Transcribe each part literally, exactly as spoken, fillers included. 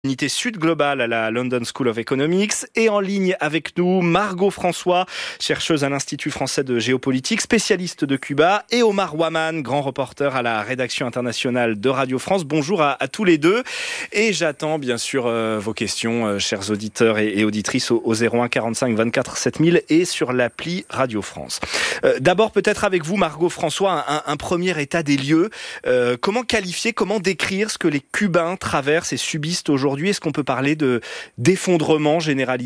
Unité Sud Global à la London School of Economics et en ligne avec nous Margot François, chercheuse à l'Institut français de géopolitique, spécialiste de Cuba, et Omar Ouaman, grand reporter à la rédaction internationale de Radio France. Bonjour à, à tous les deux et j'attends bien sûr euh, vos questions, euh, chers auditeurs et, et auditrices au, au zéro un quarante-cinq vingt-quatre sept mille et sur l'appli Radio France. Euh, d'abord peut-être avec vous Margot François, un, un premier état des lieux. Euh, comment qualifier, comment décrire ce que les Cubains traversent et subissent aujourd'hui? Aujourd'hui, est-ce qu'on peut parler de, d'effondrement généralisé ?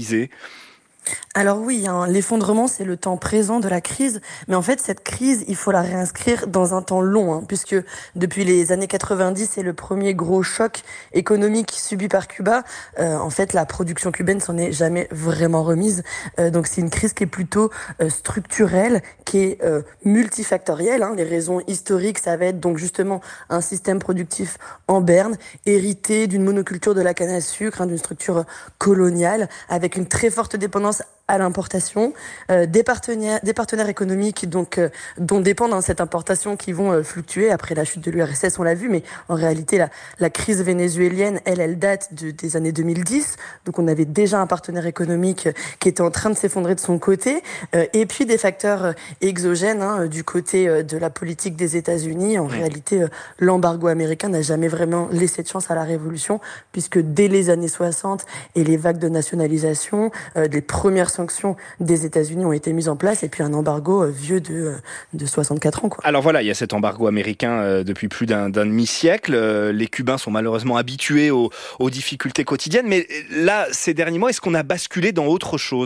Alors oui, hein, l'effondrement, c'est le temps présent de la crise. Mais en fait, cette crise, il faut la réinscrire dans un temps long, hein, puisque depuis les années quatre-vingt-dix, c'est le premier gros choc économique subi par Cuba. Euh, en fait, la production cubaine s'en est jamais vraiment remise. Euh, donc c'est une crise qui est plutôt euh, structurelle, qui est euh, multifactorielle. Hein. Les raisons historiques, ça va être donc justement un système productif en berne, hérité d'une monoculture de la canne à sucre, hein, d'une structure coloniale, avec une très forte dépendance à l'importation, euh, des partenaires, des partenaires économiques donc euh, dont dépendent hein, cette importation qui vont euh, fluctuer après la chute de l'U R S S, on l'a vu, mais en réalité la, la crise vénézuélienne, elle, elle date de, des années deux mille dix, donc on avait déjà un partenaire économique qui était en train de s'effondrer de son côté, euh, et puis des facteurs euh, exogènes hein, du côté euh, de la politique des États-Unis. En mmh. réalité, euh, l'embargo américain n'a jamais vraiment laissé de chance à la révolution, puisque dès les années soixante et les vagues de nationalisation, euh, les premières sanctions des États-Unis ont été mises en place et puis un embargo euh, vieux de, euh, de soixante-quatre ans. Quoi. Alors voilà, il y a cet embargo américain euh, depuis plus d'un, d'un demi-siècle. Euh, les Cubains sont malheureusement habitués aux, aux difficultés quotidiennes. Mais là, ces derniers mois, est-ce qu'on a basculé dans autre chose ?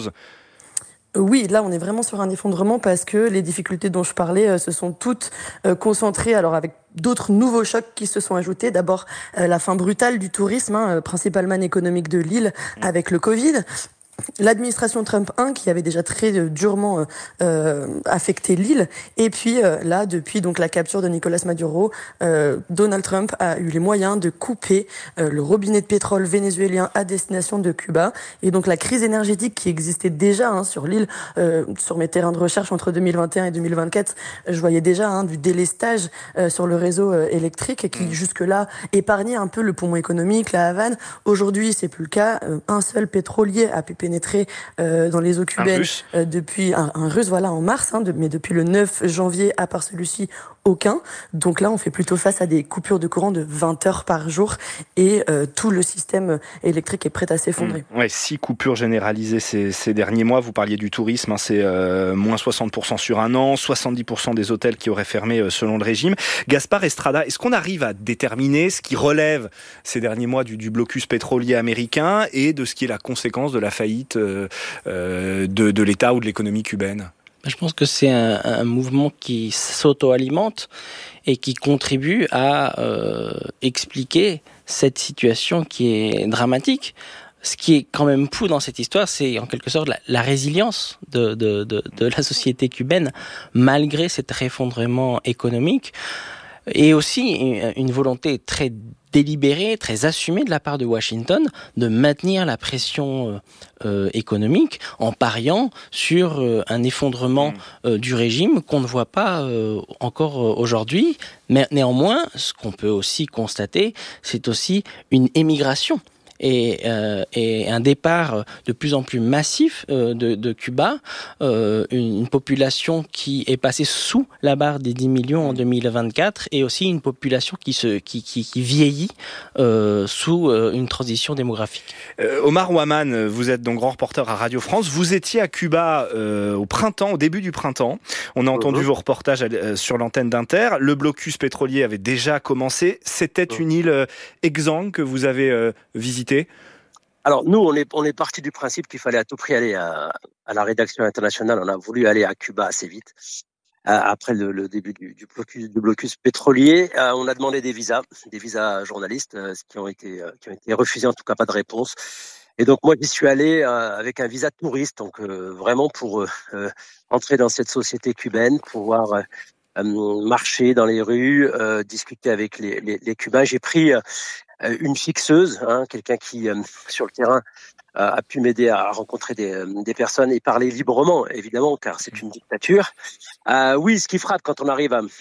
Oui, là, on est vraiment sur un effondrement parce que les difficultés dont je parlais euh, se sont toutes euh, concentrées, alors avec d'autres nouveaux chocs qui se sont ajoutés. D'abord, euh, la fin brutale du tourisme, hein, principalement économique de l'île, avec le Covid. L'administration Trump un qui avait déjà très euh, durement euh, affecté l'île, et puis euh, là depuis donc la capture de Nicolas Maduro, euh, Donald Trump a eu les moyens de couper euh, le robinet de pétrole vénézuélien à destination de Cuba, et donc la crise énergétique qui existait déjà hein, sur l'île, euh, sur mes terrains de recherche entre deux mille vingt et un et deux mille vingt-quatre, je voyais déjà hein, du délestage euh, sur le réseau euh, électrique et qui jusque-là épargnait un peu le poumon économique, la Havane. Aujourd'hui, c'est plus le cas. Euh, un seul pétrolier a pu pénétrer euh, dans les eaux cubaines euh, depuis un, un russe voilà en mars, hein, de, mais depuis le neuf janvier, à part celui-ci, aucun. Donc là, on fait plutôt face à des coupures de courant de vingt heures par jour et euh, tout le système électrique est prêt à s'effondrer. Mmh. Ouais, six coupures généralisées ces, ces derniers mois. Vous parliez du tourisme, hein, c'est euh, moins soixante pour cent sur un an, soixante-dix pour cent des hôtels qui auraient fermé euh, selon le régime. Gaspard Estrada, est-ce qu'on arrive à déterminer ce qui relève ces derniers mois du, du blocus pétrolier américain et de ce qui est la conséquence de la faillite euh, euh, de, de l'État ou de l'économie cubaine ? Je pense que c'est un, un mouvement qui s'auto-alimente et qui contribue à euh, expliquer cette situation qui est dramatique. Ce qui est quand même fou dans cette histoire, c'est en quelque sorte la, la résilience de, de, de, de la société cubaine, malgré cet effondrement économique, et aussi une, une volonté très délibérée, très assumée de la part de Washington de maintenir la pression euh, économique en pariant sur euh, un effondrement euh, du régime qu'on ne voit pas euh, encore euh, aujourd'hui. Mais néanmoins, ce qu'on peut aussi constater, c'est aussi une émigration. Et, euh, et un départ de plus en plus massif euh, de, de Cuba, euh, une, une population qui est passée sous la barre des dix millions en deux mille vingt-quatre, et aussi une population qui, se, qui, qui, qui vieillit euh, sous euh, une transition démographique. Euh, Omar Ouaman, vous êtes donc grand reporter à Radio France. Vous étiez à Cuba euh, au printemps, au début du printemps. On a entendu uh-huh. vos reportages euh, sur l'antenne d'Inter. Le blocus pétrolier avait déjà commencé. C'était uh-huh. une île euh, exsangue que vous avez euh, visitée. Alors nous, on est, on est parti du principe qu'il fallait à tout prix aller à, à la rédaction internationale. On a voulu aller à Cuba assez vite. Euh, après le, le début du, du, blocus, du blocus pétrolier, euh, on a demandé des visas, des visas journalistes, euh, qui ont été, euh, qui ont été refusés, en tout cas pas de réponse. Et donc moi, j'y suis allé euh, avec un visa touriste, donc euh, vraiment pour euh, entrer dans cette société cubaine, pouvoir euh, euh, marcher dans les rues, euh, discuter avec les, les, les Cubains. J'ai pris euh, une fixeuse, hein, quelqu'un qui, euh, sur le terrain, euh, a pu m'aider à rencontrer des, euh, des personnes et parler librement, évidemment, car c'est une dictature. Euh, oui, ce qui frappe quand on arrive à,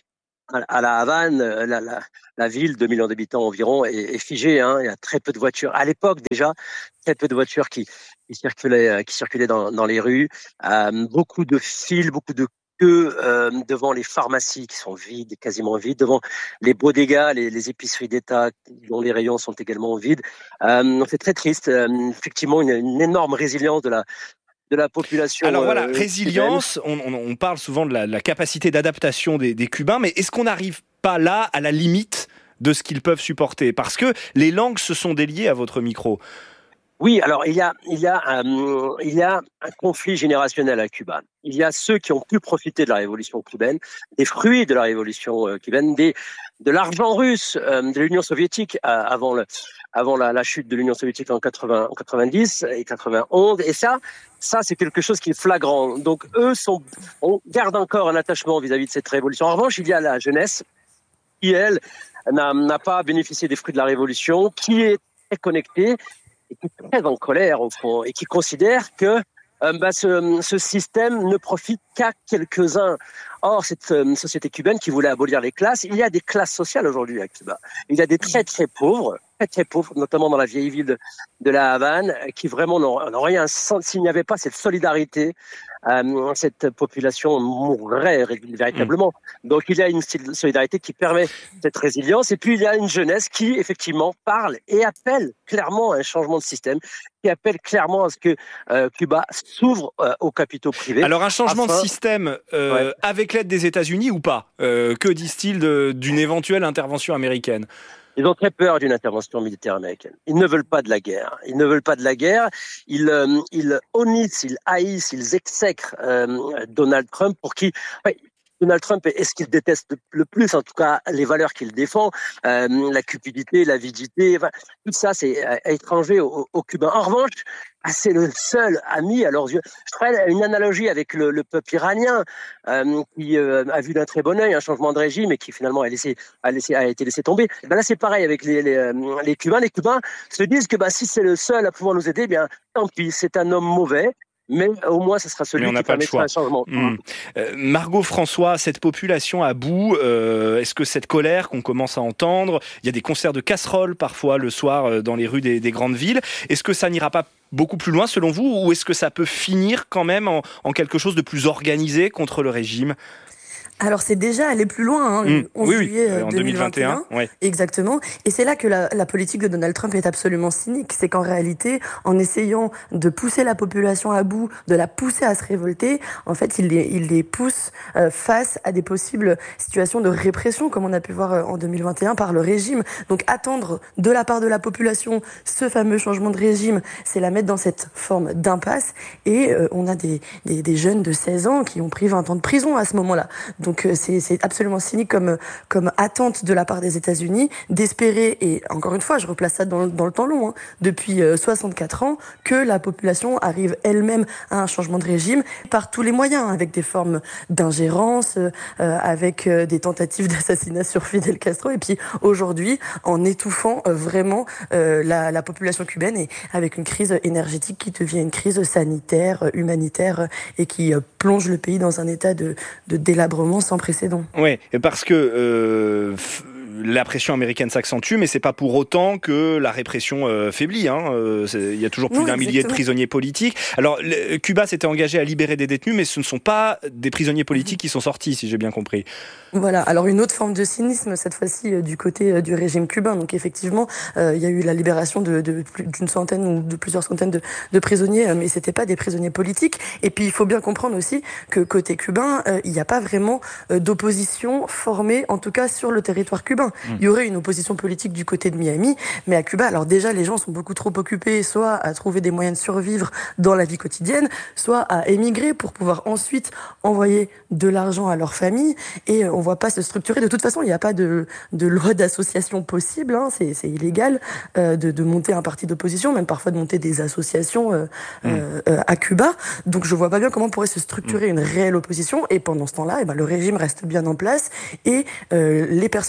à la Havane, la, la, la ville, deux millions d'habitants environ, est, est figée. Hein. Il y a très peu de voitures. À l'époque, déjà, très peu de voitures qui, qui circulaient, qui circulaient dans, dans les rues. Euh, beaucoup de files, beaucoup de queues euh, devant les pharmacies qui sont vides, quasiment vides, devant les bodegas, les, les épiceries d'État dont les rayons sont également vides. Euh, c'est très triste. Euh, effectivement, une, une énorme résilience de la de la population. Alors voilà, euh, résilience, on, on, on parle souvent de la, la capacité d'adaptation des, des Cubains, mais est-ce qu'on n'arrive pas là à la limite de ce qu'ils peuvent supporter? Parce que les langues se sont déliées à votre micro. Oui, alors il y a, il y a, un, il y a un conflit générationnel à Cuba. Il y a ceux qui ont pu profiter de la révolution cubaine, des fruits de la révolution cubaine, des, de l'argent russe euh, de l'Union soviétique euh, avant, le, avant la, la chute de l'Union soviétique en, quatre-vingts, en quatre-vingt-dix et quatre-vingt-onze. Et ça, ça c'est quelque chose qui est flagrant. Donc eux sont, on garde encore un attachement vis-à-vis de cette révolution. En revanche, il y a la jeunesse qui, elle, n'a, n'a pas bénéficié des fruits de la révolution, qui est très connectée et qui est très en colère au fond, et qui considère que euh, bah, ce, ce système ne profite qu'à quelques-uns. Or, cette euh, société cubaine qui voulait abolir les classes, il y a des classes sociales aujourd'hui à Cuba. Il y a des très très pauvres, très très pauvres, notamment dans la vieille ville de, de la Havane, qui vraiment n'ont, n'ont rien senti. S'il n'y avait pas cette solidarité, euh, cette population mourrait véritablement. Mmh. Donc, il y a une solidarité qui permet cette résilience. Et puis, il y a une jeunesse qui, effectivement, parle et appelle clairement à un changement de système, qui appelle clairement à ce que euh, Cuba s'ouvre euh, aux capitaux privés. Alors, un changement afin... de système euh, ouais. avec l'aide des États-Unis ou pas euh, Que disent-ils de, d'une éventuelle intervention américaine? Ils ont très peur d'une intervention militaire américaine. Ils ne veulent pas de la guerre. Ils ne veulent pas de la guerre. Ils, euh, ils honnissent, ils haïssent, ils exècrent euh, Donald Trump pour qui... Ouais, Donald Trump est ce qu'il déteste le plus, en tout cas les valeurs qu'il défend, euh, la cupidité, l'avidité, enfin, tout ça c'est euh, étranger aux, aux Cubains. En revanche, ah, c'est le seul ami à leurs yeux. Je ferai une analogie avec le, le peuple iranien euh, qui euh, a vu d'un très bon œil un changement de régime et qui finalement a, laissé, a, laissé, a été laissé tomber. Ben là c'est pareil avec les, les, les Cubains. Les Cubains se disent que ben, si c'est le seul à pouvoir nous aider, bien tant pis, c'est un homme mauvais. Mais au moins, ce sera celui qui permettra un changement. Mmh. Euh, Margot François, cette population à bout, euh, est-ce que cette colère qu'on commence à entendre, il y a des concerts de casseroles parfois le soir euh, dans les rues des, des grandes villes, est-ce que ça n'ira pas beaucoup plus loin selon vous, ou est-ce que ça peut finir quand même en, en quelque chose de plus organisé contre le régime ? Alors c'est déjà aller plus loin, hein, le onze oui, juillet oui, en deux mille vingt et un, deux mille vingt et un, ouais. Exactement. Et c'est là que la, la politique de Donald Trump est absolument cynique. C'est qu'en réalité, en essayant de pousser la population à bout, de la pousser à se révolter, en fait, il les, il les pousse euh, face à des possibles situations de répression, comme on a pu voir euh, en deux mille vingt et un par le régime. Donc attendre de la part de la population ce fameux changement de régime, c'est la mettre dans cette forme d'impasse. Et euh, on a des, des, des jeunes de seize ans qui ont pris vingt ans de prison à ce moment-là. Donc c'est, c'est absolument cynique comme, comme attente de la part des États-Unis d'espérer, et encore une fois, je replace ça dans, dans le temps long, hein, depuis soixante-quatre ans, que la population arrive elle-même à un changement de régime par tous les moyens, avec des formes d'ingérence, euh, avec euh, des tentatives d'assassinat sur Fidel Castro, et puis aujourd'hui, en étouffant euh, vraiment euh, la, la population cubaine, et avec une crise énergétique qui devient une crise sanitaire, humanitaire, et qui euh, plonge le pays dans un état de, de délabrement sans précédent. Oui, parce que euh, f- la pression américaine s'accentue, mais c'est pas pour autant que la répression euh, faiblit. Hein. Euh, il y a toujours plus non, d'un exactement. millier de prisonniers politiques. Alors, le, Cuba s'était engagé à libérer des détenus, mais ce ne sont pas des prisonniers politiques qui sont sortis, si j'ai bien compris. Voilà, alors une autre forme de cynisme, cette fois-ci euh, du côté euh, du régime cubain. Donc effectivement, euh, il y a eu la libération de, de plus d'une centaine ou de plusieurs centaines de, de prisonniers, euh, mais c'était pas des prisonniers politiques. Et puis il faut bien comprendre aussi que côté cubain, euh, il n'y a pas vraiment euh, d'opposition formée, en tout cas sur le territoire cubain. Mmh. Il y aurait une opposition politique du côté de Miami, mais à Cuba, alors déjà les gens sont beaucoup trop occupés, soit à trouver des moyens de survivre dans la vie quotidienne, soit à émigrer pour pouvoir ensuite envoyer de l'argent à leur famille. Et euh, on voit pas se structurer. De toute façon, il n'y a pas de, de loi d'association possible. Hein. C'est, c'est illégal euh, de, de monter un parti d'opposition, même parfois de monter des associations euh, mmh. euh, à Cuba. Donc, je vois pas bien comment pourrait se structurer mmh. une réelle opposition. Et pendant ce temps-là, eh ben, le régime reste bien en place et euh, les personnalités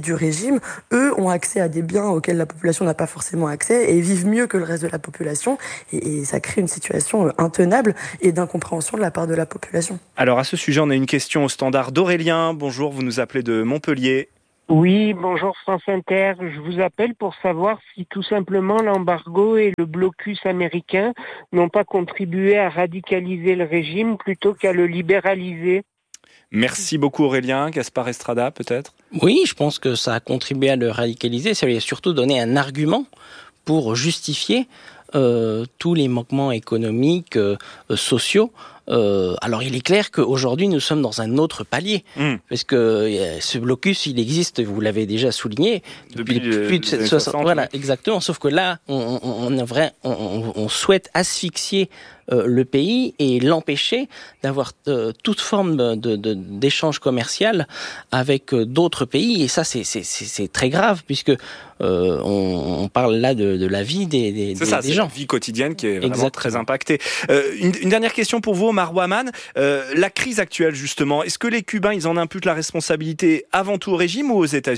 du régime, eux ont accès à des biens auxquels la population n'a pas forcément accès et vivent mieux que le reste de la population. Et, et ça crée une situation intenable et d'incompréhension de la part de la population. Alors à ce sujet, on a une question au standard d'Aurélien. Bonjour, vous nous appelez de Montpellier. Oui, bonjour France Inter. Je vous appelle pour savoir si tout simplement l'embargo et le blocus américain n'ont pas contribué à radicaliser le régime plutôt qu'à le libéraliser. Merci beaucoup Aurélien. Gaspard Estrada peut-être ? Oui, je pense que ça a contribué à le radicaliser. Ça lui a surtout donné un argument pour justifier euh, tous les manquements économiques, euh, sociaux. Euh, alors il est clair qu'aujourd'hui nous sommes dans un autre palier, mmh. parce que euh, ce blocus il existe, vous l'avez déjà souligné, depuis, depuis plus de soixante, soixante. Voilà, exactement. Sauf que là, on, on, on, a vrai, on, on souhaite asphyxier euh, le pays et l'empêcher d'avoir euh, toute forme de, de, d'échange commercial avec euh, d'autres pays. Et ça, c'est, c'est, c'est, c'est très grave, puisque euh, on, on parle là de, de la vie des, des, c'est des, ça, des c'est gens. La vie quotidienne qui est vraiment Exactement. Très impactée. Euh, une, une dernière question pour vous, Omar Ouaman. Euh, la crise actuelle, justement, est-ce que les Cubains, ils en imputent la responsabilité avant tout au régime ou aux États-Unis ?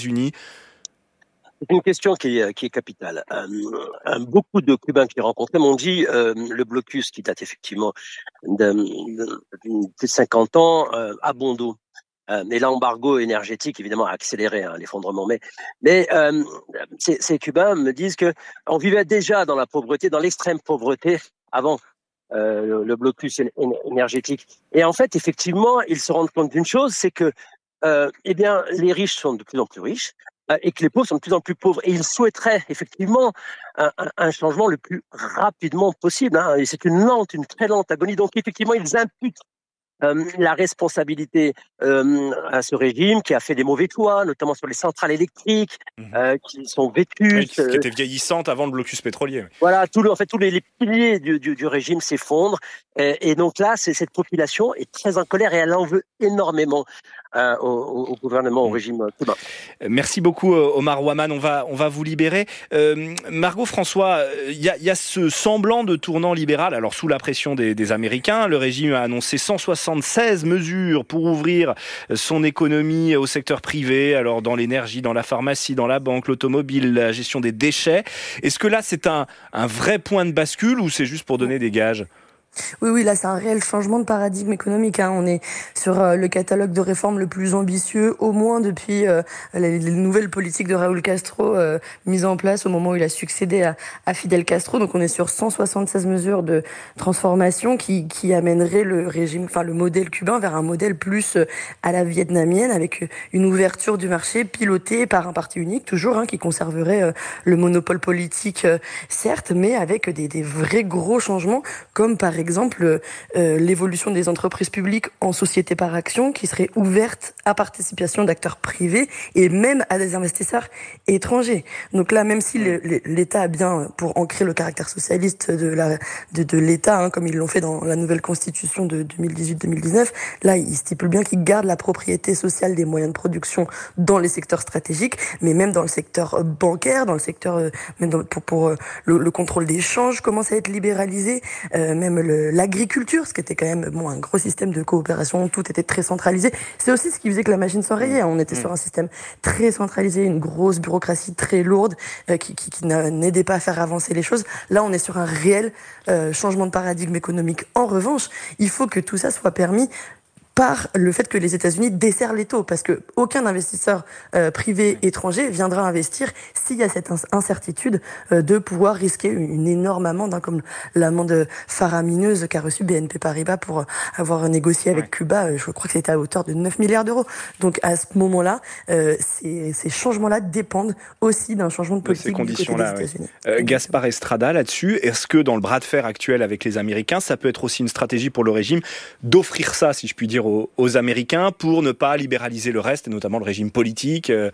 C'est une question qui est, qui est capitale. Euh, beaucoup de Cubains que j'ai rencontrés m'ont dit euh, le blocus qui date effectivement de, de, de plus de cinquante ans euh, a bon dos. Euh, et l'embargo énergétique, évidemment, a accéléré hein, l'effondrement. Mais, mais euh, ces, ces Cubains me disent que on vivait déjà dans la pauvreté, dans l'extrême pauvreté avant euh, le blocus énergétique. Et en fait, effectivement, ils se rendent compte d'une chose, c'est que euh, eh bien, les riches sont de plus en plus riches euh, et que les pauvres sont de plus en plus pauvres. Et ils souhaiteraient effectivement un, un, un changement le plus rapidement possible. Hein. Et c'est une lente, une très lente agonie. Donc, effectivement, ils imputent Euh, la responsabilité euh, à ce régime qui a fait des mauvais choix, notamment sur les centrales électriques mmh. euh, qui sont vétustes, oui, qui, qui étaient vieillissantes avant le blocus pétrolier. Voilà, tout le, en fait, tous les, les piliers du, du, du régime s'effondrent, et, et donc là, c'est, cette population est très en colère et elle en veut énormément euh, au, au gouvernement, au régime cubain. Merci beaucoup, Omar Ouaman. On va, on va vous libérer. Euh, Margot François, il y a, y a ce semblant de tournant libéral. Alors sous la pression des, des Américains, le régime a annoncé cent soixante-seize mesures pour ouvrir son économie au secteur privé, alors dans l'énergie, dans la pharmacie, dans la banque, l'automobile, la gestion des déchets. Est-ce que là, c'est un, un vrai point de bascule ou c'est juste pour donner des gages ? Oui, oui, là, c'est un réel changement de paradigme économique. Hein. On est sur euh, le catalogue de réformes le plus ambitieux, au moins depuis euh, les, les nouvelles politiques de Raúl Castro euh, mises en place au moment où il a succédé à, à Fidel Castro. Donc, on est sur cent soixante-seize mesures de transformation qui, qui amèneraient le régime, enfin le modèle cubain vers un modèle plus à la vietnamienne, avec une ouverture du marché pilotée par un parti unique, toujours, hein, qui conserverait euh, le monopole politique, euh, certes, mais avec des, des vrais gros changements, comme par exemple exemple, euh, l'évolution des entreprises publiques en société par action qui serait ouverte à participation d'acteurs privés et même à des investisseurs étrangers. Donc là, même si le, le, l'État a bien, pour ancrer le caractère socialiste de, la, de, de l'État, hein, comme ils l'ont fait dans la nouvelle constitution de deux mille dix-huit deux mille dix-neuf, là, il stipule bien qu'ils gardent la propriété sociale des moyens de production dans les secteurs stratégiques, mais même dans le secteur bancaire, dans le secteur, euh, même dans, pour, pour euh, le, le contrôle des changes commence à être libéralisé, euh, même le l'agriculture, ce qui était quand même bon, un gros système de coopération, tout était très centralisé. C'est aussi ce qui faisait que la machine s'enrayait. On était mmh. sur un système très centralisé, une grosse bureaucratie très lourde euh, qui, qui, qui n'aidait pas à faire avancer les choses. Là, on est sur un réel euh, changement de paradigme économique. En revanche, il faut que tout ça soit permis par le fait que les États-Unis desserrent les taux, parce que aucun investisseur euh, privé étranger viendra investir s'il y a cette incertitude euh, de pouvoir risquer une, une énorme amende, hein, comme l'amende faramineuse qu'a reçue B N P Paribas pour avoir négocié avec ouais. Cuba. Je crois que c'était à hauteur de neuf milliards d'euros. Donc à ce moment-là, euh, ces, ces changements-là dépendent aussi d'un changement de politique de ces conditions-là, du côté des États-Unis. Oui. Euh, Gaspard Estrada, là-dessus, est-ce que dans le bras de fer actuel avec les Américains, ça peut être aussi une stratégie pour le régime d'offrir ça, si je puis dire, aux, aux Américains pour ne pas libéraliser le reste, et notamment le régime politique, euh,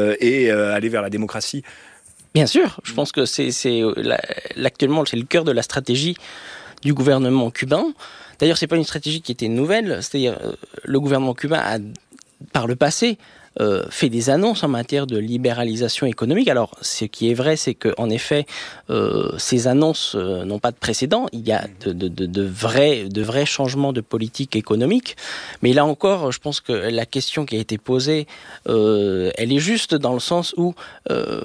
et euh, aller vers la démocratie? Bien sûr, je pense que c'est, c'est là, actuellement c'est le cœur de la stratégie du gouvernement cubain. D'ailleurs, c'est pas une stratégie qui était nouvelle, c'est-à-dire euh, le gouvernement cubain a, par le passé, euh, fait des annonces en matière de libéralisation économique. Alors, ce qui est vrai, c'est qu'en effet, euh, ces annonces euh, n'ont pas de précédent. Il y a de, de, de, de, vrais, de vrais changements de politique économique. Mais là encore, je pense que la question qui a été posée, euh, elle est juste dans le sens où... Euh,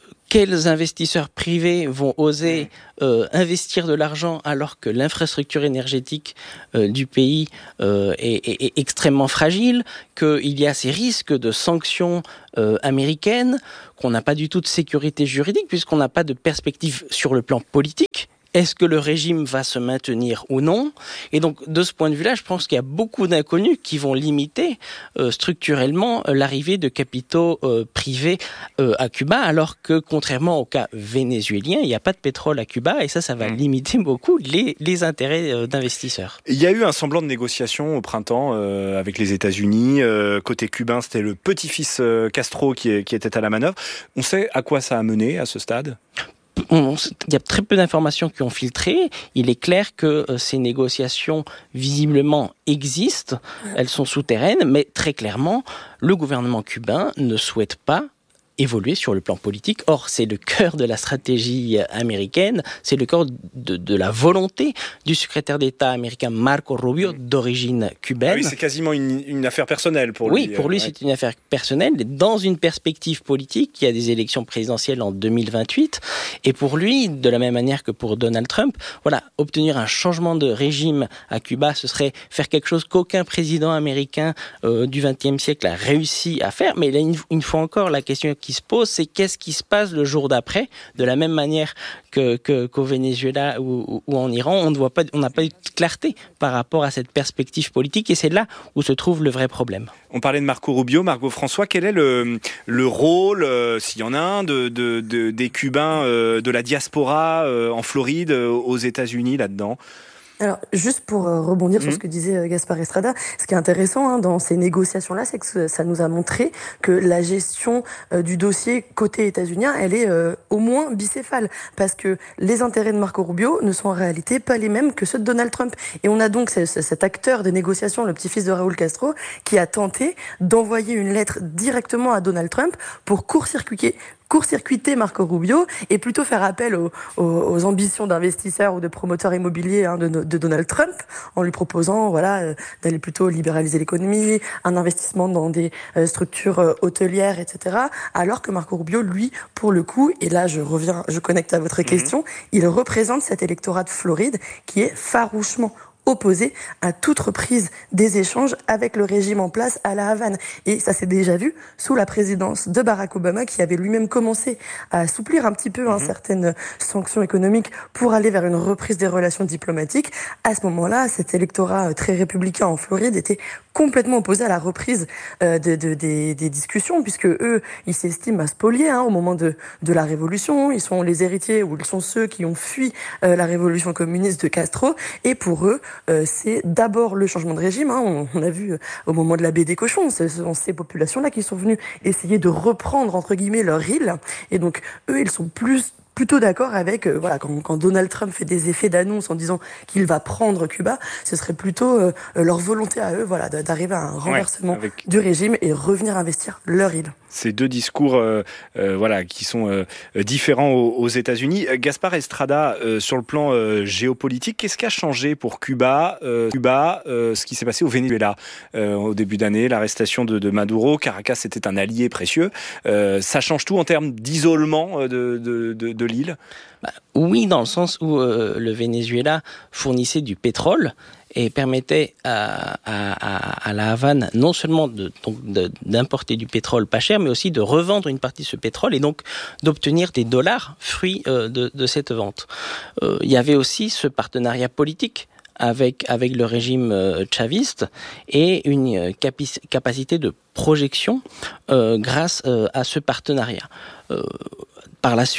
Quels investisseurs privés vont oser euh, investir de l'argent alors que l'infrastructure énergétique euh, du pays euh, est, est, est extrêmement fragile, qu'il y a ces risques de sanctions euh, américaines, qu'on n'a pas du tout de sécurité juridique puisqu'on n'a pas de perspective sur le plan politique. Est-ce que le régime va se maintenir ou non ? Et donc, de ce point de vue-là, je pense qu'il y a beaucoup d'inconnus qui vont limiter euh, structurellement euh, l'arrivée de capitaux euh, privés euh, à Cuba, alors que, contrairement au cas vénézuélien, il n'y a pas de pétrole à Cuba, et ça, ça va limiter beaucoup les, les intérêts euh, d'investisseurs. Il y a eu un semblant de négociation au printemps euh, avec les États-Unis. Euh, côté cubain, c'était le petit-fils euh, Castro qui, est, qui était à la manœuvre. On sait à quoi ça a mené à ce stade ? On, il y a très peu d'informations qui ont filtré. Il est clair que euh, ces négociations, visiblement, existent. Elles sont souterraines, mais très clairement, le gouvernement cubain ne souhaite pas évoluer sur le plan politique. Or, c'est le cœur de la stratégie américaine, c'est le cœur de, de la volonté du secrétaire d'État américain Marco Rubio, d'origine cubaine. Ah oui, c'est quasiment une, une affaire personnelle pour oui, lui. Oui, pour lui, euh, c'est ouais. une affaire personnelle. Dans une perspective politique, il y a des élections présidentielles en deux mille vingt-huit. Et pour lui, de la même manière que pour Donald Trump, voilà, obtenir un changement de régime à Cuba, ce serait faire quelque chose qu'aucun président américain euh, du vingtième siècle a réussi à faire. Mais là, une, une fois encore, la question qui se pose, c'est qu'est-ce qui se passe le jour d'après, de la même manière que, que, qu'au Venezuela ou, ou en Iran, on ne voit pas, on n'a pas eu de clarté par rapport à cette perspective politique, et c'est là où se trouve le vrai problème. On parlait de Marco Rubio, Margot François, quel est le, le rôle, euh, s'il y en a un, de, de, de, des Cubains euh, de la diaspora euh, en Floride, euh, aux États-Unis là-dedans ? Alors, juste pour euh, rebondir mmh. sur ce que disait euh, Gaspard Estrada, ce qui est intéressant hein, dans ces négociations-là, c'est que ça nous a montré que la gestion euh, du dossier côté états-unien, elle est euh, au moins bicéphale, parce que les intérêts de Marco Rubio ne sont en réalité pas les mêmes que ceux de Donald Trump. Et on a donc c- c- cet acteur des négociations, le petit-fils de Raúl Castro, qui a tenté d'envoyer une lettre directement à Donald Trump pour court-circuiter court-circuiter Marco Rubio et plutôt faire appel aux, aux, aux ambitions d'investisseurs ou de promoteurs immobiliers hein, de, de Donald Trump en lui proposant voilà euh, d'aller plutôt libéraliser l'économie, un investissement dans des euh, structures euh, hôtelières, et cetera. Alors que Marco Rubio, lui, pour le coup, et là je reviens, je connecte à votre question, mmh. il représente cet électorat de Floride qui est farouchement opposé à toute reprise des échanges avec le régime en place à la Havane. Et ça s'est déjà vu sous la présidence de Barack Obama, qui avait lui-même commencé à assouplir un petit peu mmh. hein, certaines sanctions économiques pour aller vers une reprise des relations diplomatiques. À ce moment-là, cet électorat très républicain en Floride était complètement opposé à la reprise euh, de, de, des, des discussions, puisque eux, ils s'estiment à spoliés hein, au moment de, de la révolution. Ils sont les héritiers, ou ils sont ceux qui ont fui euh, la révolution communiste de Castro. Et pour eux, Euh, c'est d'abord le changement de régime. Hein. On, on a vu euh, au moment de la baie des cochons, ce sont ces populations-là qui sont venues essayer de reprendre entre guillemets leur île. Et donc eux, ils sont plus plutôt d'accord avec euh, voilà quand, quand Donald Trump fait des effets d'annonce en disant qu'il va prendre Cuba, ce serait plutôt euh, leur volonté à eux voilà d'arriver à un renversement ouais, avec... du régime et revenir investir leur île. Ces deux discours euh, euh, voilà, qui sont euh, différents aux, aux États-Unis. Gaspard Estrada, euh, sur le plan euh, géopolitique, qu'est-ce qui a changé pour Cuba, euh, Cuba euh, ce qui s'est passé au Venezuela euh, au début d'année, l'arrestation de, de Maduro, Caracas était un allié précieux. Euh, ça change tout en termes d'isolement de, de, de, de l'île ? Bah, oui, dans le sens où euh, le Venezuela fournissait du pétrole et permettait à, à, à la Havane non seulement de, donc de, d'importer du pétrole pas cher, mais aussi de revendre une partie de ce pétrole et donc d'obtenir des dollars fruits euh, de, de cette vente. Euh, il y avait aussi ce partenariat politique avec, avec le régime euh, chaviste et une capi- capacité de projection euh, grâce euh, à ce partenariat. Euh, Par la suite,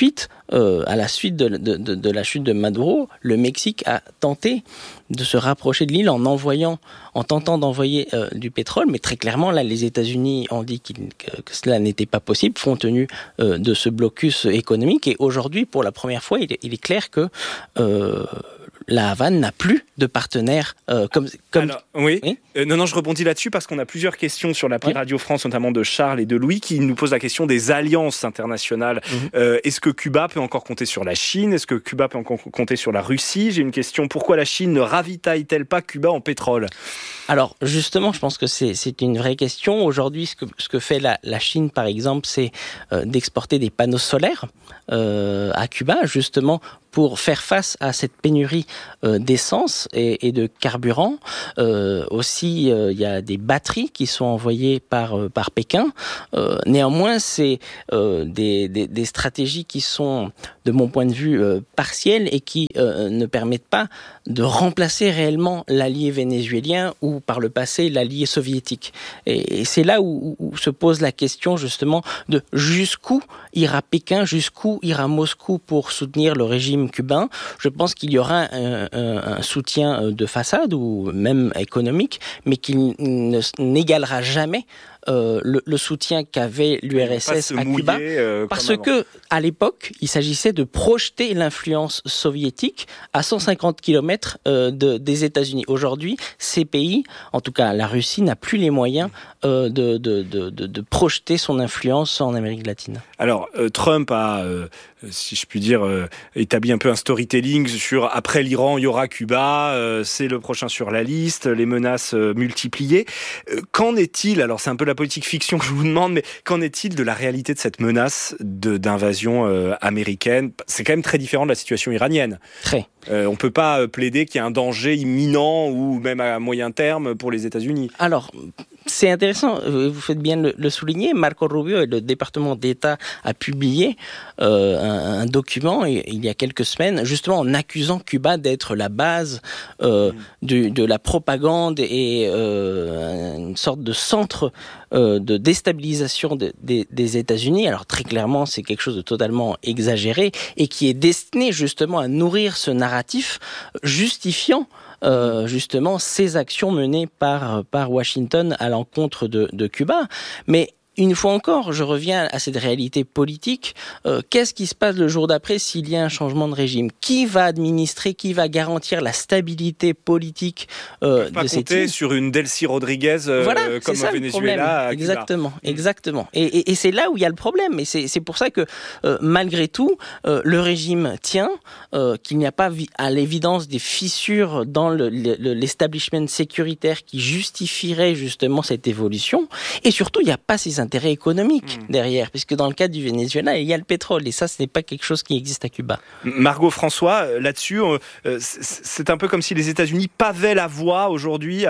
euh, à la suite de, de, de, de la chute de Maduro, le Mexique a tenté de se rapprocher de l'île en envoyant, en tentant d'envoyer euh, du pétrole, mais très clairement, là, les États-Unis ont dit qu'il, que, que cela n'était pas possible, compte tenu euh, de ce blocus économique. Et aujourd'hui, pour la première fois, il est, il est clair que euh, la Havane n'a plus de partenaires euh, comme... comme... Alors, oui, oui euh, non, non, je rebondis là-dessus parce qu'on a plusieurs questions sur l'appli oui. Radio France, notamment de Charles et de Louis, qui nous posent la question des alliances internationales. Mmh. Euh, est-ce que Cuba peut encore compter sur la Chine ? Est-ce que Cuba peut encore compter sur la Russie ? J'ai une question, pourquoi la Chine ne ravitaille-t-elle pas Cuba en pétrole ? Alors, justement, je pense que c'est, c'est une vraie question. Aujourd'hui, ce que, ce que fait la, la Chine, par exemple, c'est euh, d'exporter des panneaux solaires euh, à Cuba, justement, pour faire face à cette pénurie euh, d'essence et, et de carburant. Euh, aussi, euh, il y a des batteries qui sont envoyées par, euh, par Pékin. Euh, néanmoins, c'est euh, des, des, des stratégies qui sont, de mon point de vue, euh, partielles et qui euh, ne permettent pas de remplacer réellement l'allié vénézuélien ou, par le passé, l'allié soviétique. Et, et c'est là où, où se pose la question, justement, de jusqu'où ira Pékin, jusqu'où ira Moscou pour soutenir le régime cubain. Je pense qu'il y aura un, un, un soutien de façade ou même économique, mais qu'il ne, n'égalera jamais Euh, le, le soutien qu'avait l'U R S S à Cuba, euh, parce que à l'époque, il s'agissait de projeter l'influence soviétique à cent cinquante kilomètres euh, de, des États-Unis. Aujourd'hui, ces pays, en tout cas la Russie, n'a plus les moyens euh, de, de, de, de, de projeter son influence en Amérique latine. Alors, euh, Trump a, euh, si je puis dire, euh, établi un peu un storytelling sur après l'Iran, il y aura Cuba, euh, c'est le prochain sur la liste, les menaces euh, multipliées. Euh, qu'en est-il ? Alors, c'est un peu la politique fiction que je vous demande, mais qu'en est-il de la réalité de cette menace de, d'invasion euh, américaine ? C'est quand même très différent de la situation iranienne. Très. Euh, on ne peut pas plaider qu'il y a un danger imminent ou même à moyen terme pour les États-Unis. Alors, c'est intéressant, vous faites bien le, le souligner. Marco Rubio et le département d'État a publié euh, un, un document il y a quelques semaines, justement en accusant Cuba d'être la base euh, mmh. du, de la propagande et euh, une sorte de centre euh, de déstabilisation de, de, des États-Unis. Alors très clairement, c'est quelque chose de totalement exagéré et qui est destiné justement à nourrir ce narratif justifiant Euh, justement ces actions menées par, par Washington à l'encontre de, de Cuba. Mais une fois encore, je reviens à cette réalité politique. Euh, qu'est-ce qui se passe le jour d'après s'il y a un changement de régime ? Qui va administrer, qui va garantir la stabilité politique euh, pas de cette compter île ? sur une Delcy Rodriguez euh, voilà, comme c'est ça, au Venezuela. Exactement, exactement. Et, et, et c'est là où il y a le problème. Et c'est, c'est pour ça que euh, malgré tout, euh, le régime tient, euh, qu'il n'y a pas à l'évidence des fissures dans le, le, l'establishment sécuritaire qui justifierait justement cette évolution. Et surtout, il n'y a pas ces intérêts économiques mmh. derrière, puisque dans le cas du Venezuela, il y a le pétrole, et ça, ce n'est pas quelque chose qui existe à Cuba. Margot François, là-dessus, euh, c'est un peu comme si les États-Unis pavaient la voie aujourd'hui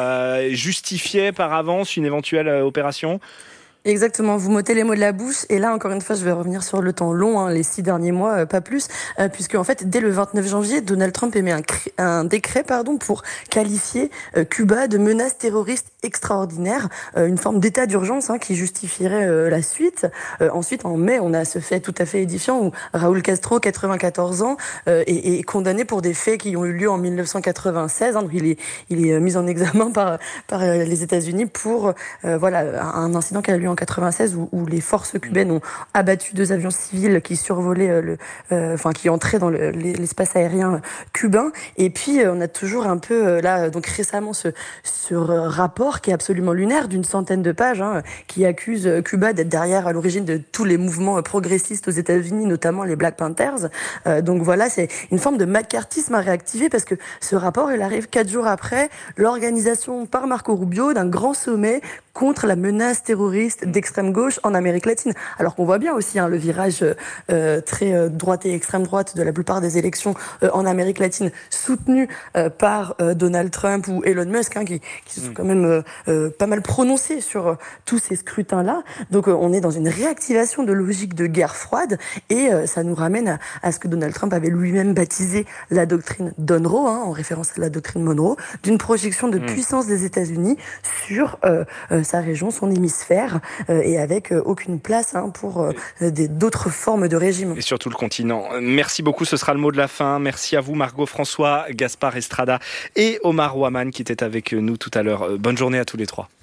à justifier par avance une éventuelle opération. Exactement, vous m'ôtez les mots de la bouche. Et là, encore une fois, je vais revenir sur le temps long, hein, les six derniers mois, euh, pas plus, euh, puisque en fait, dès le vingt-neuf janvier, Donald Trump émet un, cr- un décret, pardon, pour qualifier euh, Cuba de menace terroriste extraordinaire, euh, une forme d'état d'urgence hein, qui justifierait euh, la suite. Euh, ensuite, en mai, on a ce fait tout à fait édifiant où Raúl Castro, quatre-vingt-quatorze ans, euh, est, est condamné pour des faits qui ont eu lieu en mille neuf cent quatre-vingt-seize. Hein, donc, il est, il est mis en examen par, par les États-Unis pour euh, voilà un incident qui a eu lieu en quatre-vingt-seize où, où les forces cubaines ont abattu deux avions civils qui survolaient euh, le, euh, enfin qui entraient dans le, l'espace aérien cubain. Et puis euh, on a toujours un peu euh, là donc récemment ce, ce rapport qui est absolument lunaire d'une centaine de pages hein, qui accuse Cuba d'être derrière à l'origine de tous les mouvements progressistes aux États-Unis, notamment les Black Panthers. Euh, donc voilà, c'est une forme de macartisme à réactiver parce que ce rapport il arrive quatre jours après l'organisation par Marco Rubio d'un grand sommet contre la menace terroriste d'extrême gauche en Amérique latine. Alors qu'on voit bien aussi hein, le virage euh, très euh, droite et extrême droite de la plupart des élections euh, en Amérique latine soutenu euh, par euh, Donald Trump ou Elon Musk hein, qui, qui se sont quand même euh, euh, pas mal prononcés sur euh, tous ces scrutins-là. Donc euh, on est dans une réactivation de logique de guerre froide et euh, ça nous ramène à, à ce que Donald Trump avait lui-même baptisé la doctrine Monroe, hein, en référence à la doctrine Monroe, d'une projection de mmh. puissance des États-Unis sur euh, euh, sa région, son hémisphère, euh, et avec euh, aucune place hein, pour euh, des, d'autres formes de régime. Et surtout le continent. Merci beaucoup, ce sera le mot de la fin. Merci à vous Margot François, Gaspard Estrada et Omar Ouaman qui étaient avec nous tout à l'heure. Bonne journée à tous les trois.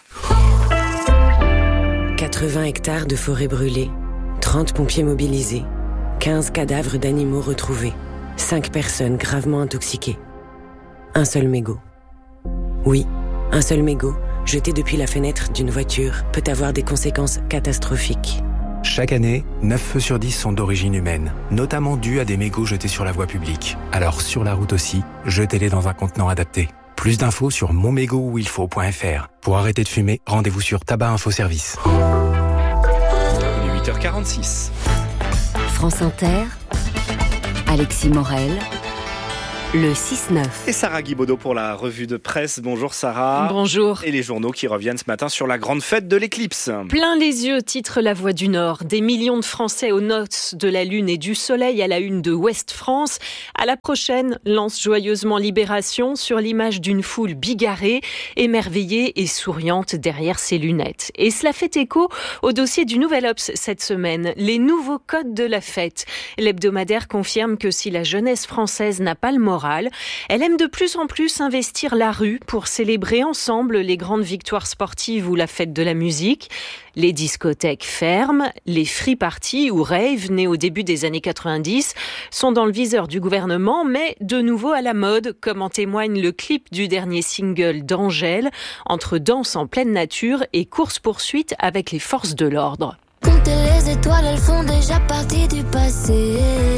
quatre-vingts hectares de forêt brûlée, trente pompiers mobilisés, quinze cadavres d'animaux retrouvés, cinq personnes gravement intoxiquées. Un seul mégot. Oui, un seul mégot, jeté depuis la fenêtre d'une voiture, peut avoir des conséquences catastrophiques. Chaque année, neuf feux sur dix sont d'origine humaine, notamment dus à des mégots jetés sur la voie publique. Alors sur la route aussi, jetez-les dans un contenant adapté. Plus d'infos sur mon mégot où il faut point f r. Pour arrêter de fumer, rendez-vous sur Tabac Info Service. Il est huit heures quarante-six. France Inter, Alexis Morel, le six neuf. Et Sarah Guibaudot pour la revue de presse. Bonjour Sarah. Bonjour. Et les journaux qui reviennent ce matin sur la grande fête de l'éclipse. Plein les yeux, titre La Voix du Nord. Des millions de Français aux noces de la Lune et du Soleil à la une de Ouest France. À la prochaine, lance joyeusement Libération sur l'image d'une foule bigarrée, émerveillée et souriante derrière ses lunettes. Et cela fait écho au dossier du Nouvel Obs cette semaine. Les nouveaux codes de la fête. L'hebdomadaire confirme que si la jeunesse française n'a pas le moral, elle aime de plus en plus investir la rue pour célébrer ensemble les grandes victoires sportives ou la fête de la musique. Les discothèques ferment, les free parties ou raves nés au début des années quatre-vingt-dix sont dans le viseur du gouvernement, mais de nouveau à la mode, comme en témoigne le clip du dernier single d'Angèle, entre danse en pleine nature et course-poursuite avec les forces de l'ordre. Comptez les étoiles, elles font déjà partie du passé.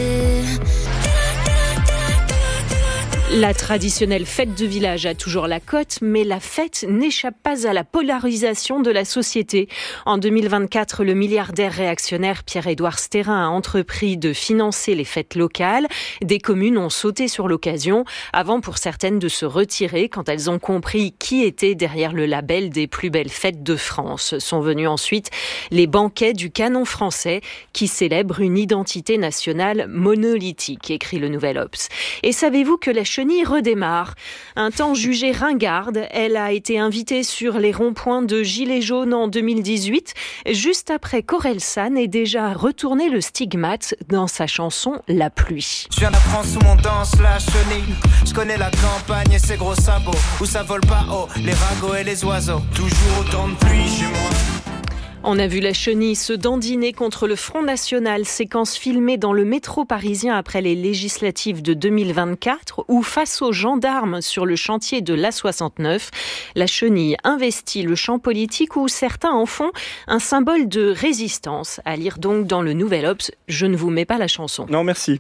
La traditionnelle fête de village a toujours la cote, mais la fête n'échappe pas à la polarisation de la société. En deux mille vingt-quatre, le milliardaire réactionnaire Pierre-Édouard Stérin a entrepris de financer les fêtes locales. Des communes ont sauté sur l'occasion, avant pour certaines de se retirer quand elles ont compris qui était derrière le label des plus belles fêtes de France. Sont venus ensuite les banquets du canon français qui célèbrent une identité nationale monolithique, écrit le Nouvel Obs. Et savez-vous que la chenille redémarre. Un temps jugée ringarde, elle a été invitée sur les ronds-points de Gilets jaunes en deux mille dix-huit, juste après qu'Orelsan ait déjà retourné le stigmate dans sa chanson La pluie. Je viens d'apprendre sous mon danse la chenille. Je connais la campagne et ses gros sabots, où ça vole pas haut, les ragots et les oiseaux. Toujours autant de pluie chez moi. On a vu la chenille se dandiner contre le Front National, séquence filmée dans le métro parisien après les législatives de deux mille vingt-quatre, ou face aux gendarmes sur le chantier de l'A soixante-neuf. La chenille investit le champ politique où certains en font un symbole de résistance. À lire donc dans le Nouvel Obs, je ne vous mets pas la chanson. Non, merci.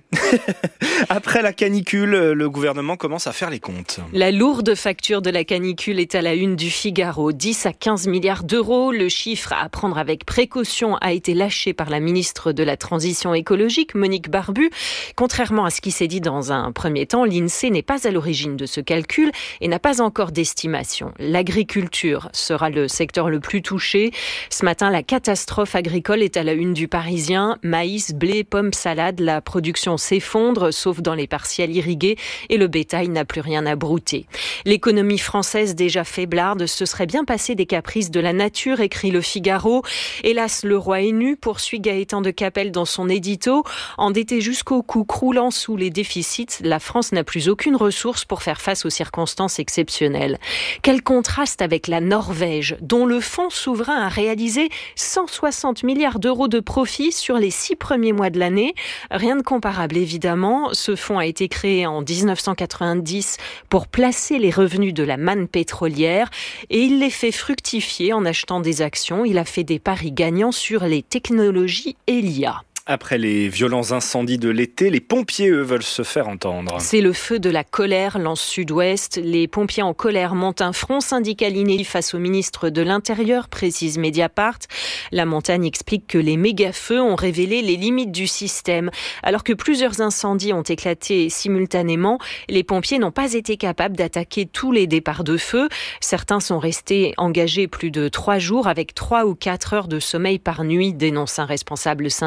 Après la canicule, le gouvernement commence à faire les comptes. La lourde facture de la canicule est à la une du Figaro. dix à quinze milliards d'euros, le chiffre à prendre avec précaution a été lâché par la ministre de la Transition écologique, Monique Barbu. Contrairement à ce qui s'est dit dans un premier temps, l'INSEE n'est pas à l'origine de ce calcul et n'a pas encore d'estimation. L'agriculture sera le secteur le plus touché. Ce matin, la catastrophe agricole est à la une du Parisien. Maïs, blé, pommes, salade, la production s'effondre, sauf dans les partiels irrigués, et le bétail n'a plus rien à brouter. L'économie française déjà faiblarde se serait bien passée des caprices de la nature, écrit le Figaro. Hélas, le roi est nu, poursuit Gaëtan de Capelle dans son édito. Endetté jusqu'au cou, croulant sous les déficits, la France n'a plus aucune ressource pour faire face aux circonstances exceptionnelles. Quel contraste avec la Norvège, dont le fonds souverain a réalisé cent soixante milliards d'euros de profit sur les six premiers mois de l'année. Rien de comparable, évidemment. Ce fonds a été créé en dix-neuf cent quatre-vingt-dix pour placer les revenus de la manne pétrolière et il les fait fructifier en achetant des actions. Il a fait des paris gagnants sur les technologies et l'I A. Après les violents incendies de l'été, les pompiers, eux, veulent se faire entendre. C'est le feu de la colère, lance Sud-Ouest. Les pompiers en colère montent un front syndical inédit face au ministre de l'Intérieur, précise Mediapart. La Montagne explique que les méga-feux ont révélé les limites du système. Alors que plusieurs incendies ont éclaté simultanément, les pompiers n'ont pas été capables d'attaquer tous les départs de feu. Certains sont restés engagés plus de trois jours avec trois ou quatre heures de sommeil par nuit, dénonce un responsable syndical.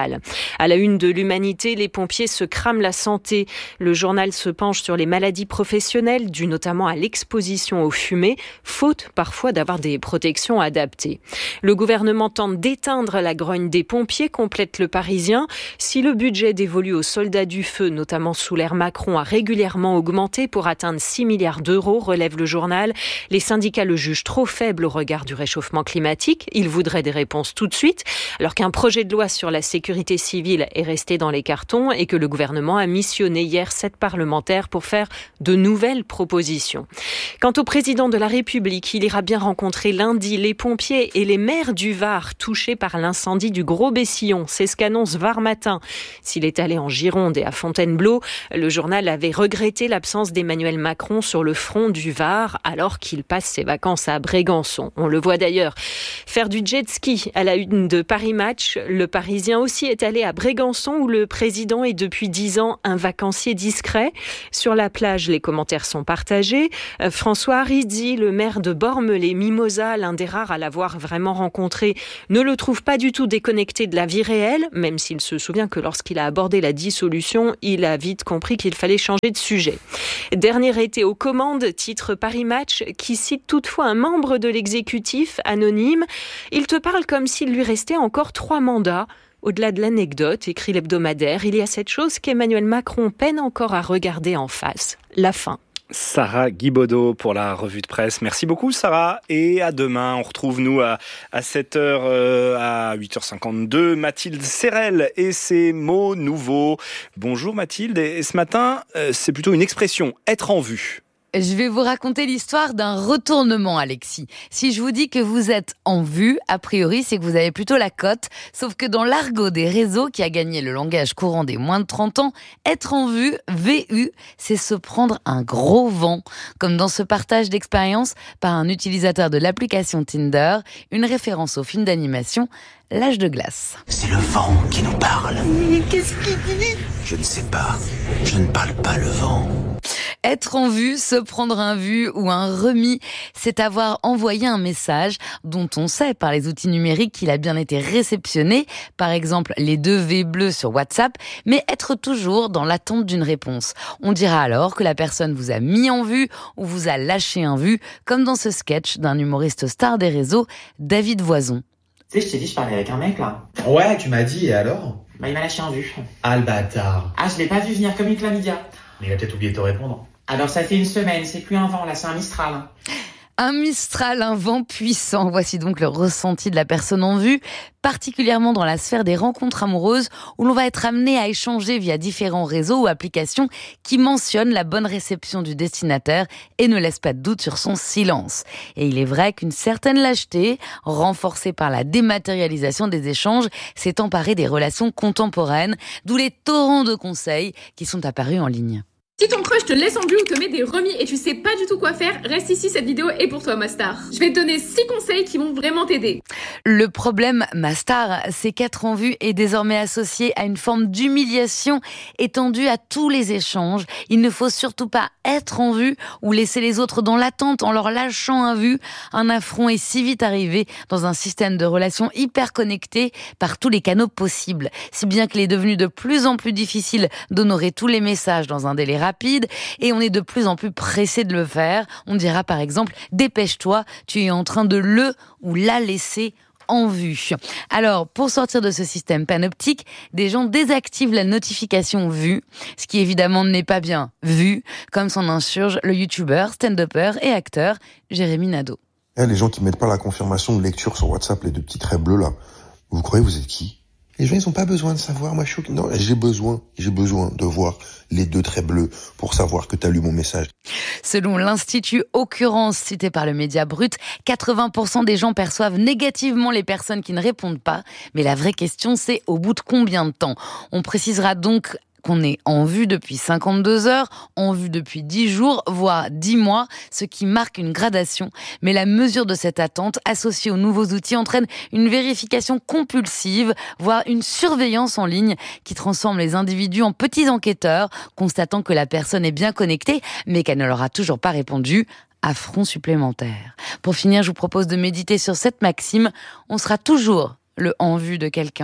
journal. À la une de l'Humanité, les pompiers se crament la santé. Le journal se penche sur les maladies professionnelles, dues notamment à l'exposition aux fumées, faute parfois d'avoir des protections adaptées. Le gouvernement tente d'éteindre la grogne des pompiers, complète le Parisien. Si le budget dévolu aux soldats du feu, notamment sous l'ère Macron, a régulièrement augmenté pour atteindre six milliards d'euros, relève le journal, les syndicats le jugent trop faible au regard du réchauffement climatique. Ils voudraient des réponses tout de suite, alors qu'un projet de loi sur la sécurité civile est resté dans les cartons et que le gouvernement a missionné hier sept parlementaires pour faire de nouvelles propositions. Quant au président de la République, il ira bien rencontrer lundi les pompiers et les maires du Var touchés par l'incendie du Gros-Bessillon. C'est ce qu'annonce Var Matin. S'il est allé en Gironde et à Fontainebleau, le journal avait regretté l'absence d'Emmanuel Macron sur le front du Var alors qu'il passe ses vacances à Brégançon. On le voit d'ailleurs faire du jet ski à la une de Paris Match. Le Parisien aussi est allé à Brégançon où le président est depuis dix ans un vacancier discret. Sur la plage, les commentaires sont partagés. François Haridi, le maire de Bormes-les-Mimosas, l'un des rares à l'avoir vraiment rencontré, ne le trouve pas du tout déconnecté de la vie réelle, même s'il se souvient que lorsqu'il a abordé la dissolution, il a vite compris qu'il fallait changer de sujet. Dernier été aux commandes, titre Paris Match, qui cite toutefois un membre de l'exécutif anonyme. Il te parle comme s'il lui restait encore trois mandats. Au-delà de l'anecdote, écrit l'hebdomadaire, il y a cette chose qu'Emmanuel Macron peine encore à regarder en face, la fin. Sarah Guibaudot pour la revue de presse. Merci beaucoup Sarah et à demain. On retrouve nous à, à sept heures, euh, à huit heures cinquante-deux, Mathilde Serrel et ses mots nouveaux. Bonjour Mathilde, et ce matin, euh, c'est plutôt une expression, être en vue. Je vais vous raconter l'histoire d'un retournement, Alexis. Si je vous dis que vous êtes en vue, a priori, c'est que vous avez plutôt la cote. Sauf que dans l'argot des réseaux, qui a gagné le langage courant des moins de trente ans, être en vue, V U, c'est se prendre un gros vent. Comme dans ce partage d'expérience par un utilisateur de l'application Tinder, une référence au film d'animation L'âge de glace. C'est le vent qui nous parle. Qu'est-ce qu'il dit ? Je ne sais pas. Je ne parle pas le vent. Être en vue, se prendre un vu ou un remis, c'est avoir envoyé un message dont on sait par les outils numériques qu'il a bien été réceptionné, par exemple les deux V bleus sur WhatsApp, mais être toujours dans l'attente d'une réponse. On dira alors que la personne vous a mis en vue ou vous a lâché un vu, comme dans ce sketch d'un humoriste star des réseaux, David Voison. Tu sais, je t'ai dit, je parlais avec un mec, là. Ouais, tu m'as dit, et alors ? Bah, il m'a lâché en vue. Ah, le bâtard. Ah, je l'ai pas vu venir comme une chlamydia. Mais il a peut-être oublié de te répondre. Alors, ça fait une semaine, c'est plus un vent, là, c'est un Mistral. Un Mistral, un vent puissant. Voici donc le ressenti de la personne en vue, particulièrement dans la sphère des rencontres amoureuses, où l'on va être amené à échanger via différents réseaux ou applications qui mentionnent la bonne réception du destinataire et ne laissent pas de doute sur son silence. Et il est vrai qu'une certaine lâcheté, renforcée par la dématérialisation des échanges, s'est emparée des relations contemporaines, d'où les torrents de conseils qui sont apparus en ligne. Si ton crush te laisse en vue ou te met des remis et tu sais pas du tout quoi faire, reste ici, cette vidéo est pour toi, ma star. Je vais te donner six conseils qui vont vraiment t'aider. Le problème, ma star, c'est qu'être en vue est désormais associé à une forme d'humiliation étendue à tous les échanges. Il ne faut surtout pas être en vue ou laisser les autres dans l'attente en leur lâchant un vu. Un affront est si vite arrivé dans un système de relations hyper connecté par tous les canaux possibles. Si bien qu'il est devenu de plus en plus difficile d'honorer tous les messages dans un délai rapide. Rapide, et on est de plus en plus pressé de le faire. On dira par exemple « Dépêche-toi, tu es en train de le ou la laisser en vue ». Alors, pour sortir de ce système panoptique, des gens désactivent la notification vue, ce qui évidemment n'est pas bien vu, comme s'en insurge le youtubeur, stand-upper et acteur Jérémy Nadeau. Eh, les gens qui mettent pas la confirmation de lecture sur WhatsApp, les deux petits traits bleus là, vous croyez vous êtes qui ? Les gens, ils ont pas besoin de savoir, moi je suis... Non, j'ai besoin, j'ai besoin de voir les deux traits bleus pour savoir que t'as lu mon message. Selon l'Institut Occurrence cité par le Média Brut, quatre-vingts pour cent des gens perçoivent négativement les personnes qui ne répondent pas. Mais la vraie question, c'est au bout de combien de temps ? On précisera donc qu'on est en vue depuis cinquante-deux heures, en vue depuis dix jours, voire dix mois, ce qui marque une gradation. Mais la mesure de cette attente, associée aux nouveaux outils, entraîne une vérification compulsive, voire une surveillance en ligne qui transforme les individus en petits enquêteurs, constatant que la personne est bien connectée, mais qu'elle ne leur a toujours pas répondu. Affront supplémentaire. Pour finir, je vous propose de méditer sur cette maxime. On sera toujours le en vue de quelqu'un.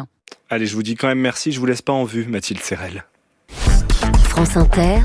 Allez, je vous dis quand même merci, je vous laisse pas en vue, Mathilde Serrel. France Inter,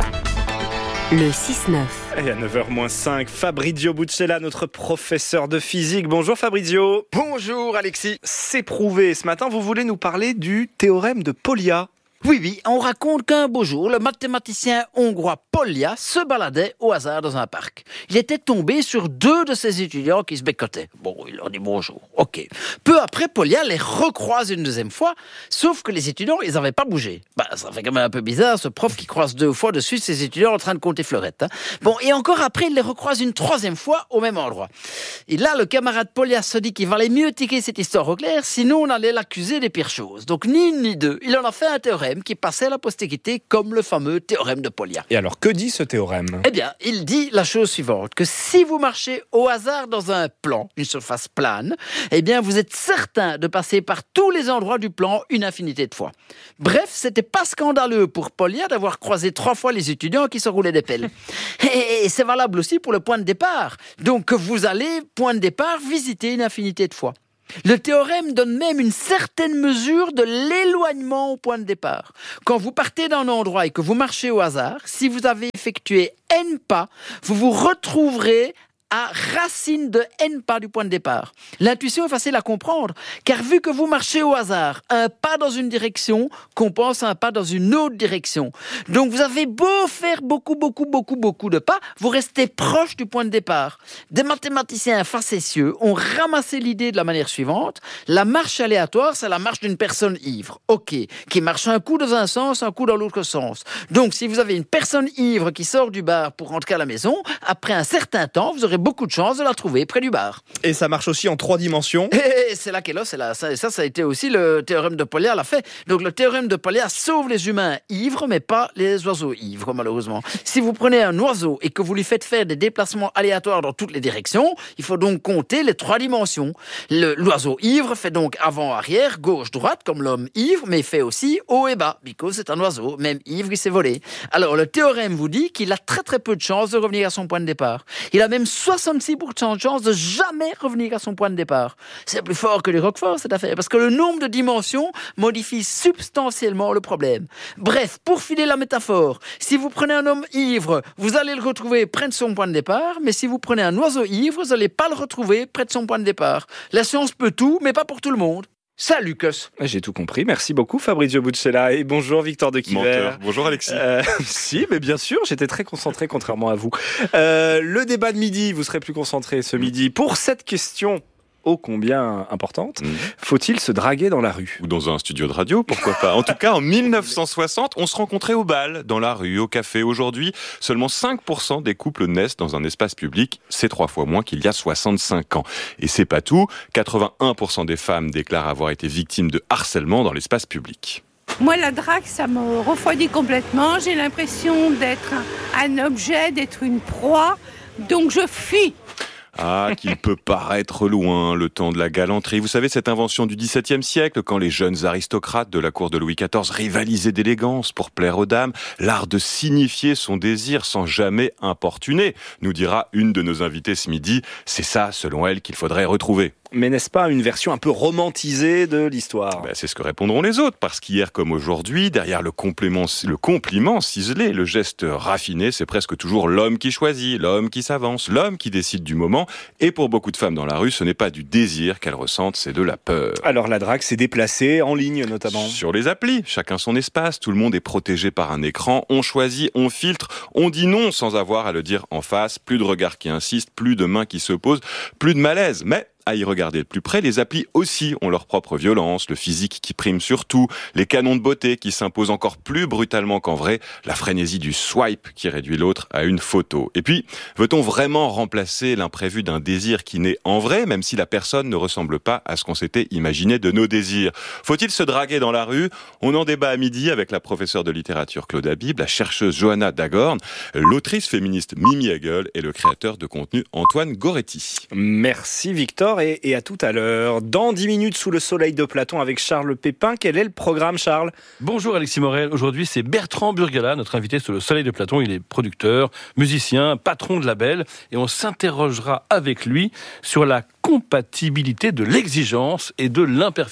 le six neuf. Et à neuf heures moins cinq, Fabrizio Buccella, notre professeur de physique. Bonjour Fabrizio. Bonjour Alexis. C'est prouvé, ce matin vous voulez nous parler du théorème de Polya. Oui, oui, on raconte qu'un beau jour, le mathématicien hongrois Polya se baladait au hasard dans un parc. Il était tombé sur deux de ses étudiants qui se bécotaient. Bon, il leur dit bonjour, ok. Peu après, Polya les recroise une deuxième fois, sauf que les étudiants, ils n'avaient pas bougé. Bah, ça fait quand même un peu bizarre, ce prof qui croise deux fois de suite ses étudiants en train de compter fleurettes. Hein. Bon, et encore après, il les recroise une troisième fois au même endroit. Et là, le camarade Polya se dit qu'il valait mieux tiquer cette histoire au clair, sinon on allait l'accuser des pires choses. Donc, ni une ni deux, il en a fait un théorème qui passait à la postérité comme le fameux théorème de Polya. Et alors, que dit ce théorème ? Eh bien, il dit la chose suivante, que si vous marchez au hasard dans un plan, une surface plane, eh bien, vous êtes certain de passer par tous les endroits du plan une infinité de fois. Bref, c'était pas scandaleux pour Polya d'avoir croisé trois fois les étudiants qui se roulaient des pelles. Et c'est valable aussi pour le point de départ. Donc, que vous allez, point de départ, visiter une infinité de fois. Le théorème donne même une certaine mesure de l'éloignement au point de départ. Quand vous partez d'un endroit et que vous marchez au hasard, si vous avez effectué n pas, vous vous retrouverez à racine de n pas du point de départ. L'intuition est facile à comprendre, car vu que vous marchez au hasard, un pas dans une direction compense un pas dans une autre direction. Donc vous avez beau faire beaucoup, beaucoup, beaucoup, beaucoup de pas, vous restez proche du point de départ. Des mathématiciens facétieux ont ramassé l'idée de la manière suivante. La marche aléatoire, c'est la marche d'une personne ivre. Ok, qui marche un coup dans un sens, un coup dans l'autre sens. Donc si vous avez une personne ivre qui sort du bar pour rentrer à la maison, après un certain temps, vous aurez beaucoup de chance de la trouver près du bar. Et ça marche aussi en trois dimensions. Et c'est là qu'elle est, c'est là. Ça, ça, ça a été aussi le théorème de Polya l'a fait. Donc le théorème de Polya sauve les humains ivres, mais pas les oiseaux ivres, malheureusement. Si vous prenez un oiseau et que vous lui faites faire des déplacements aléatoires dans toutes les directions, il faut donc compter les trois dimensions. Le, l'oiseau ivre fait donc avant-arrière, gauche-droite, comme l'homme ivre, mais il fait aussi haut et bas, because c'est un oiseau, même ivre, il s'est volé. Alors le théorème vous dit qu'il a très très peu de chances de revenir à son point de départ. Il a même soixante-six pour cent de chance de jamais revenir à son point de départ. C'est plus fort que les Roquefort, cette affaire, parce que le nombre de dimensions modifie substantiellement le problème. Bref, pour filer la métaphore, si vous prenez un homme ivre, vous allez le retrouver près de son point de départ, mais si vous prenez un oiseau ivre, vous n'allez pas le retrouver près de son point de départ. La science peut tout, mais pas pour tout le monde. Salut, Cus. J'ai tout compris. Merci beaucoup, Fabrizio Buccella. Et bonjour, Victor de Quiver. Bonjour, Alexis. Euh, si, mais bien sûr, j'étais très concentré, contrairement à vous. Euh, le débat de midi, vous serez plus concentré ce midi. Pour cette question ô combien importante, mmh. faut-il se draguer dans la rue ? Ou dans un studio de radio, pourquoi pas ? En tout cas, en mille neuf cent soixante, on se rencontrait au bal, dans la rue, au café. Aujourd'hui, seulement cinq pour cent des couples naissent dans un espace public. C'est trois fois moins qu'il y a soixante-cinq ans. Et c'est pas tout, quatre-vingt-un pour cent des femmes déclarent avoir été victimes de harcèlement dans l'espace public. Moi, la drague, ça me refroidit complètement. J'ai l'impression d'être un objet, d'être une proie. Donc je fuis. Ah, qu'il peut paraître loin, le temps de la galanterie. Vous savez, cette invention du dix-septième siècle, quand les jeunes aristocrates de la cour de Louis quatorze rivalisaient d'élégance pour plaire aux dames, l'art de signifier son désir sans jamais importuner, nous dira une de nos invitées ce midi. C'est ça, selon elle, qu'il faudrait retrouver. Mais n'est-ce pas une version un peu romantisée de l'histoire ? Ben, c'est ce que répondront les autres, parce qu'hier comme aujourd'hui, derrière le, complément, le compliment ciselé, le geste raffiné, c'est presque toujours l'homme qui choisit, l'homme qui s'avance, l'homme qui décide du moment. Et pour beaucoup de femmes dans la rue, ce n'est pas du désir qu'elles ressentent, c'est de la peur. Alors la drague s'est déplacée, en ligne notamment ? Sur les applis, chacun son espace, tout le monde est protégé par un écran, on choisit, on filtre, on dit non sans avoir à le dire en face, plus de regards qui insistent, plus de mains qui se posent, plus de malaise, mais... à y regarder de plus près, les applis aussi ont leur propre violence, le physique qui prime sur tout, les canons de beauté qui s'imposent encore plus brutalement qu'en vrai, la frénésie du swipe qui réduit l'autre à une photo. Et puis, veut-on vraiment remplacer l'imprévu d'un désir qui naît en vrai, même si la personne ne ressemble pas à ce qu'on s'était imaginé de nos désirs ? Faut-il se draguer dans la rue ? On en débat à midi avec la professeure de littérature Claude Habib, la chercheuse Johanna Dagorn, l'autrice féministe Mimi Hegel et le créateur de contenu Antoine Goretti. Merci Victor. Et, et à tout à l'heure. Dans dix minutes sous le soleil de Platon avec Charles Pépin. Quel est le programme, Charles ? Bonjour Alexis Morel. Aujourd'hui, c'est Bertrand Burgala, notre invité sur le soleil de Platon. Il est producteur, musicien, patron de label. Et on s'interrogera avec lui sur la compatibilité de l'exigence et de l'imperfection.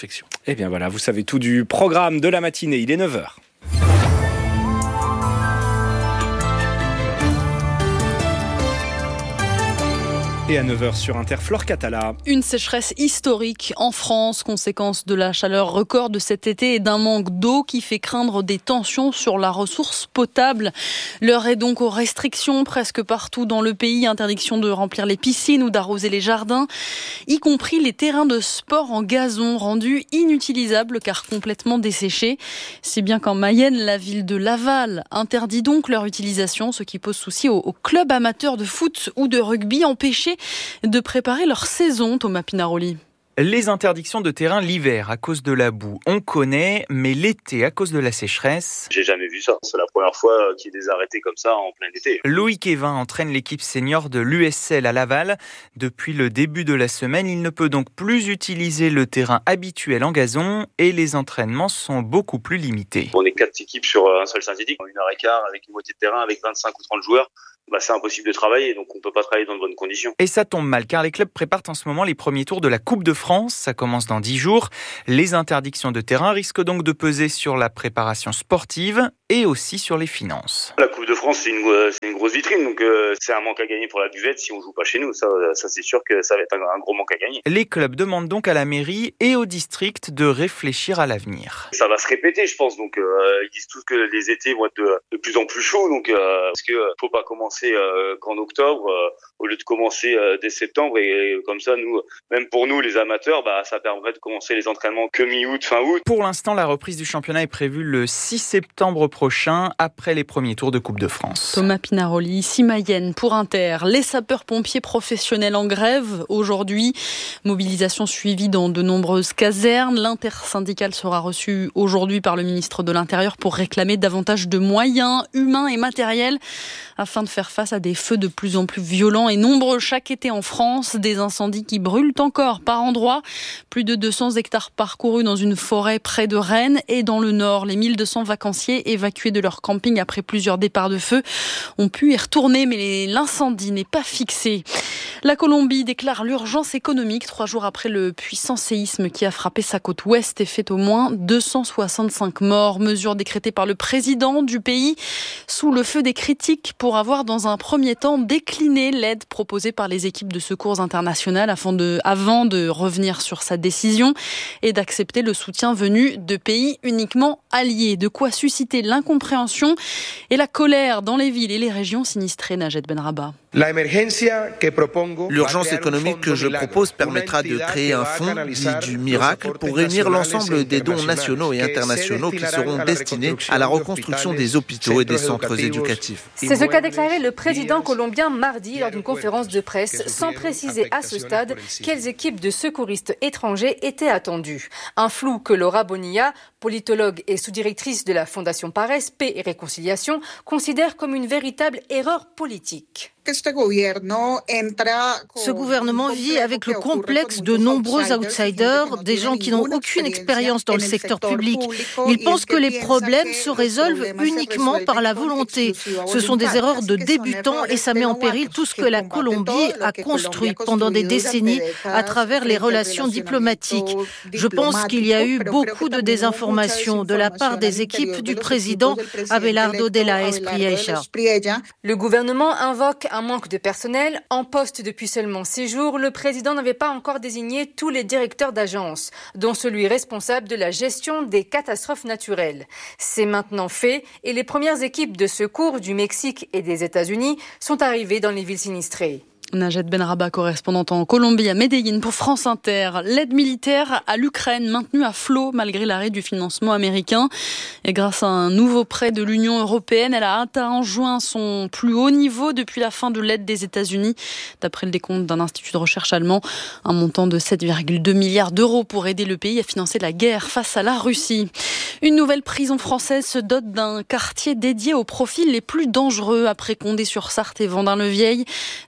Eh bien voilà, vous savez tout du programme de la matinée, il est neuf heures. Et à neuf heures sur Inter, Flore Catala. Une sécheresse historique en France, conséquence de la chaleur record de cet été et d'un manque d'eau qui fait craindre des tensions sur la ressource potable. L'heure est donc aux restrictions presque partout dans le pays. Interdiction de remplir les piscines ou d'arroser les jardins, y compris les terrains de sport en gazon rendus inutilisables car complètement desséchés. Si bien qu'en Mayenne, la ville de Laval interdit donc leur utilisation, ce qui pose souci aux, aux clubs amateurs de foot ou de rugby empêchés de préparer leur saison, Thomas Pinaroli. Les interdictions de terrain l'hiver à cause de la boue, on connaît, mais l'été à cause de la sécheresse... J'ai jamais vu ça, c'est la première fois qu'il y ait des arrêtés comme ça en plein été. Loïc Evin entraîne l'équipe senior de l'U S L à Laval. Depuis le début de la semaine, il ne peut donc plus utiliser le terrain habituel en gazon et les entraînements sont beaucoup plus limités. On est quatre équipes sur un seul synthétique, une heure et quart avec une moitié de terrain, avec vingt-cinq ou trente joueurs. Bah, c'est impossible de travailler, donc on ne peut pas travailler dans de bonnes conditions. Et ça tombe mal, car les clubs préparent en ce moment les premiers tours de la Coupe de France. Ça commence dans dix jours. Les interdictions de terrain risquent donc de peser sur la préparation sportive et aussi sur les finances. La Coupe de France, c'est une, euh, c'est une grosse vitrine, donc euh, c'est un manque à gagner pour la buvette si on joue pas chez nous. Ça, ça c'est sûr que ça va être un, un gros manque à gagner. Les clubs demandent donc à la mairie et au district de réfléchir à l'avenir. Ça va se répéter, je pense. Donc euh, ils disent tous que les étés vont être de, de plus en plus chauds, donc euh, parce que euh, faut pas commencer Euh, qu'en octobre euh, au lieu de commencer euh, dès septembre et, et comme ça nous même pour nous les amateurs bah ça permet de commencer les entraînements que mi-août fin août. Pour l'instant la reprise du championnat est prévue le six septembre prochain après les premiers tours de Coupe de France. Thomas Pinaroli, ici Mayenne pour Inter. Les sapeurs-pompiers professionnels en grève aujourd'hui, mobilisation suivie dans de nombreuses casernes. L'intersyndicale sera reçue aujourd'hui par le ministre de l'Intérieur pour réclamer davantage de moyens humains et matériels afin de faire face à des feux de plus en plus violents et nombreux chaque été en France. Des incendies qui brûlent encore par endroits. Plus de deux cents hectares parcourus dans une forêt près de Rennes et dans le nord. Les mille deux cents vacanciers évacués de leur camping après plusieurs départs de feu ont pu y retourner, mais l'incendie n'est pas fixé. La Colombie déclare l'urgence économique trois jours après le puissant séisme qui a frappé sa côte ouest et fait au moins deux cent soixante-cinq morts. Mesure décrétée par le président du pays sous le feu des critiques pour avoir dans un premier temps décliné l'aide proposée par les équipes de secours internationales afin de, avant de revenir sur sa décision et d'accepter le soutien venu de pays uniquement alliés. De quoi susciter l'incompréhension et la colère dans les villes et les régions sinistrées. Najed Benrabah. L'urgence économique que je propose permettra de créer un fonds dit du miracle pour réunir l'ensemble des dons nationaux et internationaux qui seront destinés à la reconstruction des hôpitaux et des centres éducatifs. C'est ce qu'a déclaré le président colombien mardi lors d'une conférence de presse, sans préciser à ce stade quelles équipes de secouristes étrangers étaient attendues. Un flou que Laura Bonilla, politologue et sous-directrice de la Fondation Pares, Paix et Réconciliation, considère comme une véritable erreur politique. Ce gouvernement vit avec le complexe de nombreux outsiders, des gens qui n'ont aucune expérience dans le secteur public. Ils pensent que les problèmes se résolvent uniquement par la volonté. Ce sont des erreurs de débutants et ça met en péril tout ce que la Colombie a construit pendant des décennies à travers les relations diplomatiques. Je pense qu'il y a eu beaucoup de désinformation de la part des équipes du président Abelardo de la Espriella. Le gouvernement invoque un manque de personnel. En poste depuis seulement six jours, le président n'avait pas encore désigné tous les directeurs d'agences, dont celui responsable de la gestion des catastrophes naturelles. C'est maintenant fait et les premières équipes de secours du Mexique et des États-Unis sont arrivées dans les villes sinistrées. Najed Benrabah, correspondante en Colombie à Medellín pour France Inter. L'aide militaire à l'Ukraine maintenue à flot malgré l'arrêt du financement américain. Et grâce à un nouveau prêt de l'Union européenne, elle a atteint en juin son plus haut niveau depuis la fin de l'aide des États-Unis. D'après le décompte d'un institut de recherche allemand, un montant de sept virgule deux milliards d'euros pour aider le pays à financer la guerre face à la Russie. Une nouvelle prison française se dote d'un quartier dédié aux profils les plus dangereux après Condé-sur-Sarthe et Vendin-le-Vieil. La prison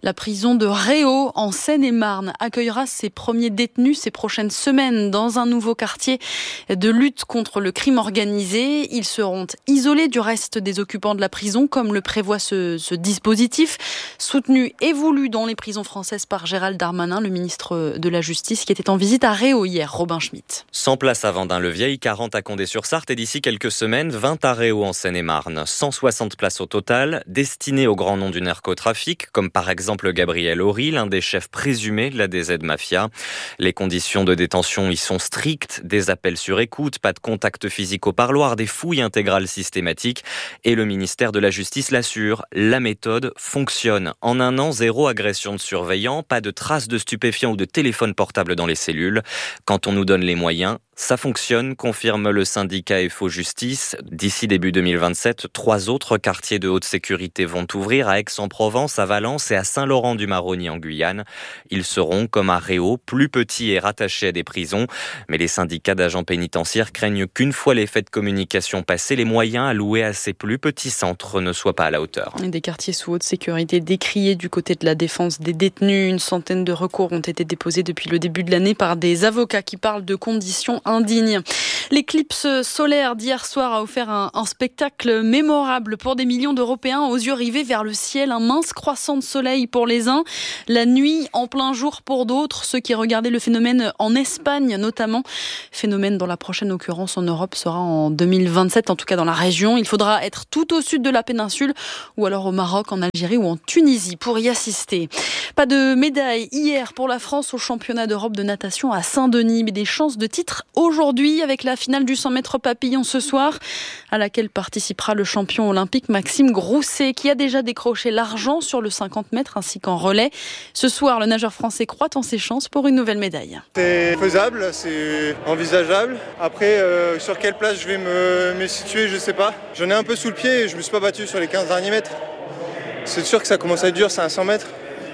prison de Réau, en Seine-et-Marne, accueillera ses premiers détenus ces prochaines semaines dans un nouveau quartier de lutte contre le crime organisé. Ils seront isolés du reste des occupants de la prison, comme le prévoit ce, ce dispositif, soutenu et voulu dans les prisons françaises par Gérald Darmanin, le ministre de la Justice, qui était en visite à Réau hier. Robin Schmitt. cent places à Vendin-le-Vieil, quarante à Condé-sur-Sarthe et d'ici quelques semaines, vingt à Réau en Seine-et-Marne. cent soixante places au total, destinées aux grands noms du narcotrafic, comme par exemple Gabriel Horry, l'un des chefs présumés de la D Z Mafia. Les conditions de détention y sont strictes, des appels sur écoute, pas de contact physique au parloir, des fouilles intégrales systématiques. Et le ministère de la Justice l'assure, la méthode fonctionne. En un an, zéro agression de surveillant, pas de traces de stupéfiants ou de téléphone portable dans les cellules. Quand on nous donne les moyens, ça fonctionne, confirme le syndicat F O Justice. D'ici début deux mille vingt-sept, trois autres quartiers de haute sécurité vont ouvrir à Aix-en-Provence, à Valence et à Saint-Laurent-du-Maroni en Guyane. Ils seront, comme à Réau, plus petits et rattachés à des prisons. Mais les syndicats d'agents pénitentiaires craignent qu'une fois les faits de communication passés, les moyens alloués à ces plus petits centres ne soient pas à la hauteur. Des quartiers sous haute sécurité décriés du côté de la défense des détenus. Une centaine de recours ont été déposés depuis le début de l'année par des avocats qui parlent de conditions indignes. L'éclipse solaire d'hier soir a offert un, un spectacle mémorable pour des millions d'Européens aux yeux rivés vers le ciel. Un mince croissant de soleil pour les uns, la nuit en plein jour pour d'autres. Ceux qui regardaient le phénomène en Espagne notamment. Phénomène dont la prochaine occurrence en Europe sera en deux mille vingt-sept, en tout cas dans la région. Il faudra être tout au sud de la péninsule ou alors au Maroc, en Algérie ou en Tunisie pour y assister. Pas de médaille hier pour la France au championnat d'Europe de natation à Saint-Denis, mais des chances de titre aujourd'hui avec la finale du cent mètres papillon ce soir, à laquelle participera le champion olympique Maxime Grousset, qui a déjà décroché l'argent sur le cinquante mètres ainsi qu'en relais. Ce soir, le nageur français croit en ses chances pour une nouvelle médaille. C'est faisable, c'est envisageable. Après, euh, sur quelle place je vais me, me situer, je sais pas. J'en ai un peu sous le pied et je me suis pas battu sur les quinze derniers mètres. C'est sûr que ça commence à être dur, c'est un cent mètres.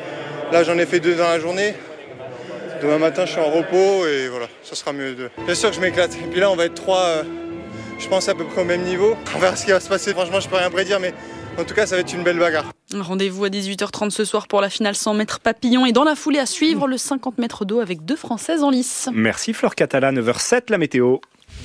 Là, j'en ai fait deux dans la journée. Demain matin, je suis en repos et voilà, ça sera mieux. De... Bien sûr que je m'éclate. Et puis là, on va être trois, euh, je pense, à peu près au même niveau. On verra ce qui va se passer. Franchement, je peux rien prédire, mais en tout cas, ça va être une belle bagarre. Rendez-vous à dix-huit heures trente ce soir pour la finale cent mètres papillon et dans la foulée à suivre le cinquante mètres d'eau avec deux Françaises en lice. Merci Fleur Catala, neuf heures sept, la météo.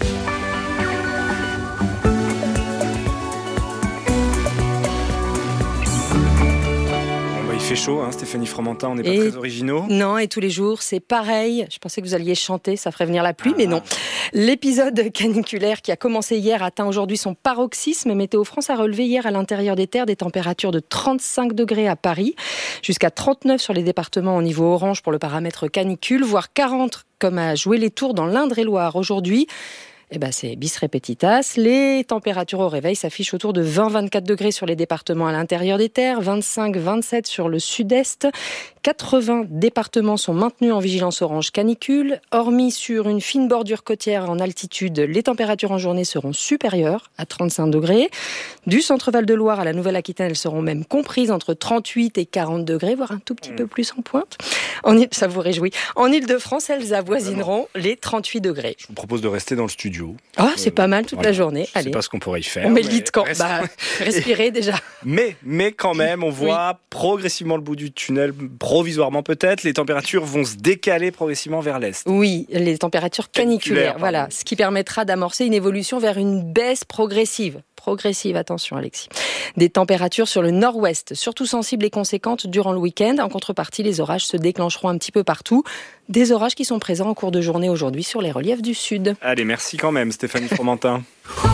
Il fait chaud, hein, Stéphanie Fromentin, on n'est pas et très originaux. Non, et tous les jours, c'est pareil. Je pensais que vous alliez chanter, ça ferait venir la pluie, ah. mais non. L'épisode caniculaire qui a commencé hier atteint aujourd'hui son paroxysme. Météo France a relevé hier à l'intérieur des terres des températures de trente-cinq degrés à Paris, jusqu'à trente-neuf sur les départements au niveau orange pour le paramètre canicule, voire quarante comme à Joué-les-Tours dans l'Indre-et-Loire aujourd'hui. Eh ben, c'est bis repetitas. Les températures au réveil s'affichent autour de vingt à vingt-quatre degrés sur les départements à l'intérieur des terres, vingt-cinq à vingt-sept sur le sud-est. quatre-vingts départements sont maintenus en vigilance orange canicule. Hormis sur une fine bordure côtière en altitude, les températures en journée seront supérieures à trente-cinq degrés. Du centre-Val de Loire à la Nouvelle-Aquitaine, elles seront même comprises entre trente-huit et quarante degrés, voire un tout petit mmh. peu plus en pointe. En Ile... Ça vous réjouit. En Île-de-France, elles avoisineront les trente-huit degrés. Je vous propose de rester dans le studio. Ah, c'est euh, pas mal toute voilà. la journée. Je ne sais pas ce qu'on pourrait y faire. On met le lit de camp. Reste... Bah, respirer déjà. Mais, mais quand même, on voit oui. progressivement le bout du tunnel, provisoirement peut-être. Les températures vont se décaler progressivement vers l'est. Oui, les températures caniculaires. caniculaires voilà, ce qui permettra d'amorcer une évolution vers une baisse progressive. Progressive, attention Alexis. Des températures sur le nord-ouest, surtout sensibles et conséquentes durant le week-end. En contrepartie, les orages se déclencheront un petit peu partout. Des orages qui sont présents en cours de journée aujourd'hui sur les reliefs du sud. Allez, merci quand même Stéphanie Fromentin.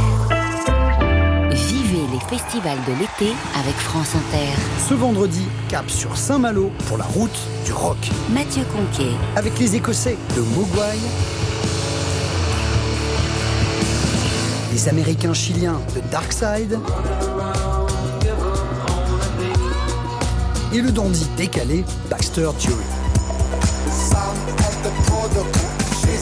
Vivez les festivals de l'été avec France Inter. Ce vendredi, cap sur Saint-Malo pour la route du rock. Mathieu Conquet. Avec les Écossais de Mogwai, les Américains chiliens de Darkside et le dandy décalé Baxter Dury.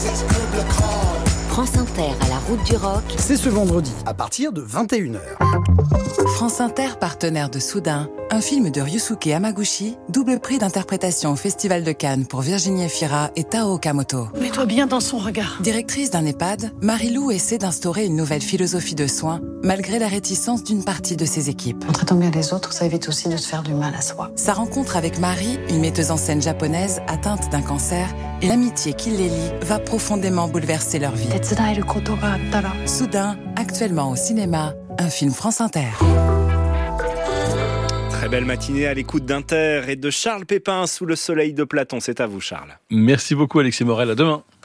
France Inter à la route du rock. C'est ce vendredi à partir de vingt et une heures. France Inter, partenaire de Soudain, un film de Ryusuke Hamaguchi, double prix d'interprétation au Festival de Cannes pour Virginie Efira et Tao Okamoto. Mets-toi bien dans son regard. Directrice d'un EHPAD, Marie-Lou essaie d'instaurer une nouvelle philosophie de soins, malgré la réticence d'une partie de ses équipes. En traitant bien les autres, ça évite aussi de se faire du mal à soi. Sa rencontre avec Marie, une metteuse en scène japonaise atteinte d'un cancer, et l'amitié qui les lie va profondément bouleverser leur vie. Soudain, actuellement au cinéma, un film France Inter. Très belle matinée à l'écoute d'Inter et de Charles Pépin sous le soleil de Platon. C'est à vous, Charles. Merci beaucoup, Alexis Morel. À demain.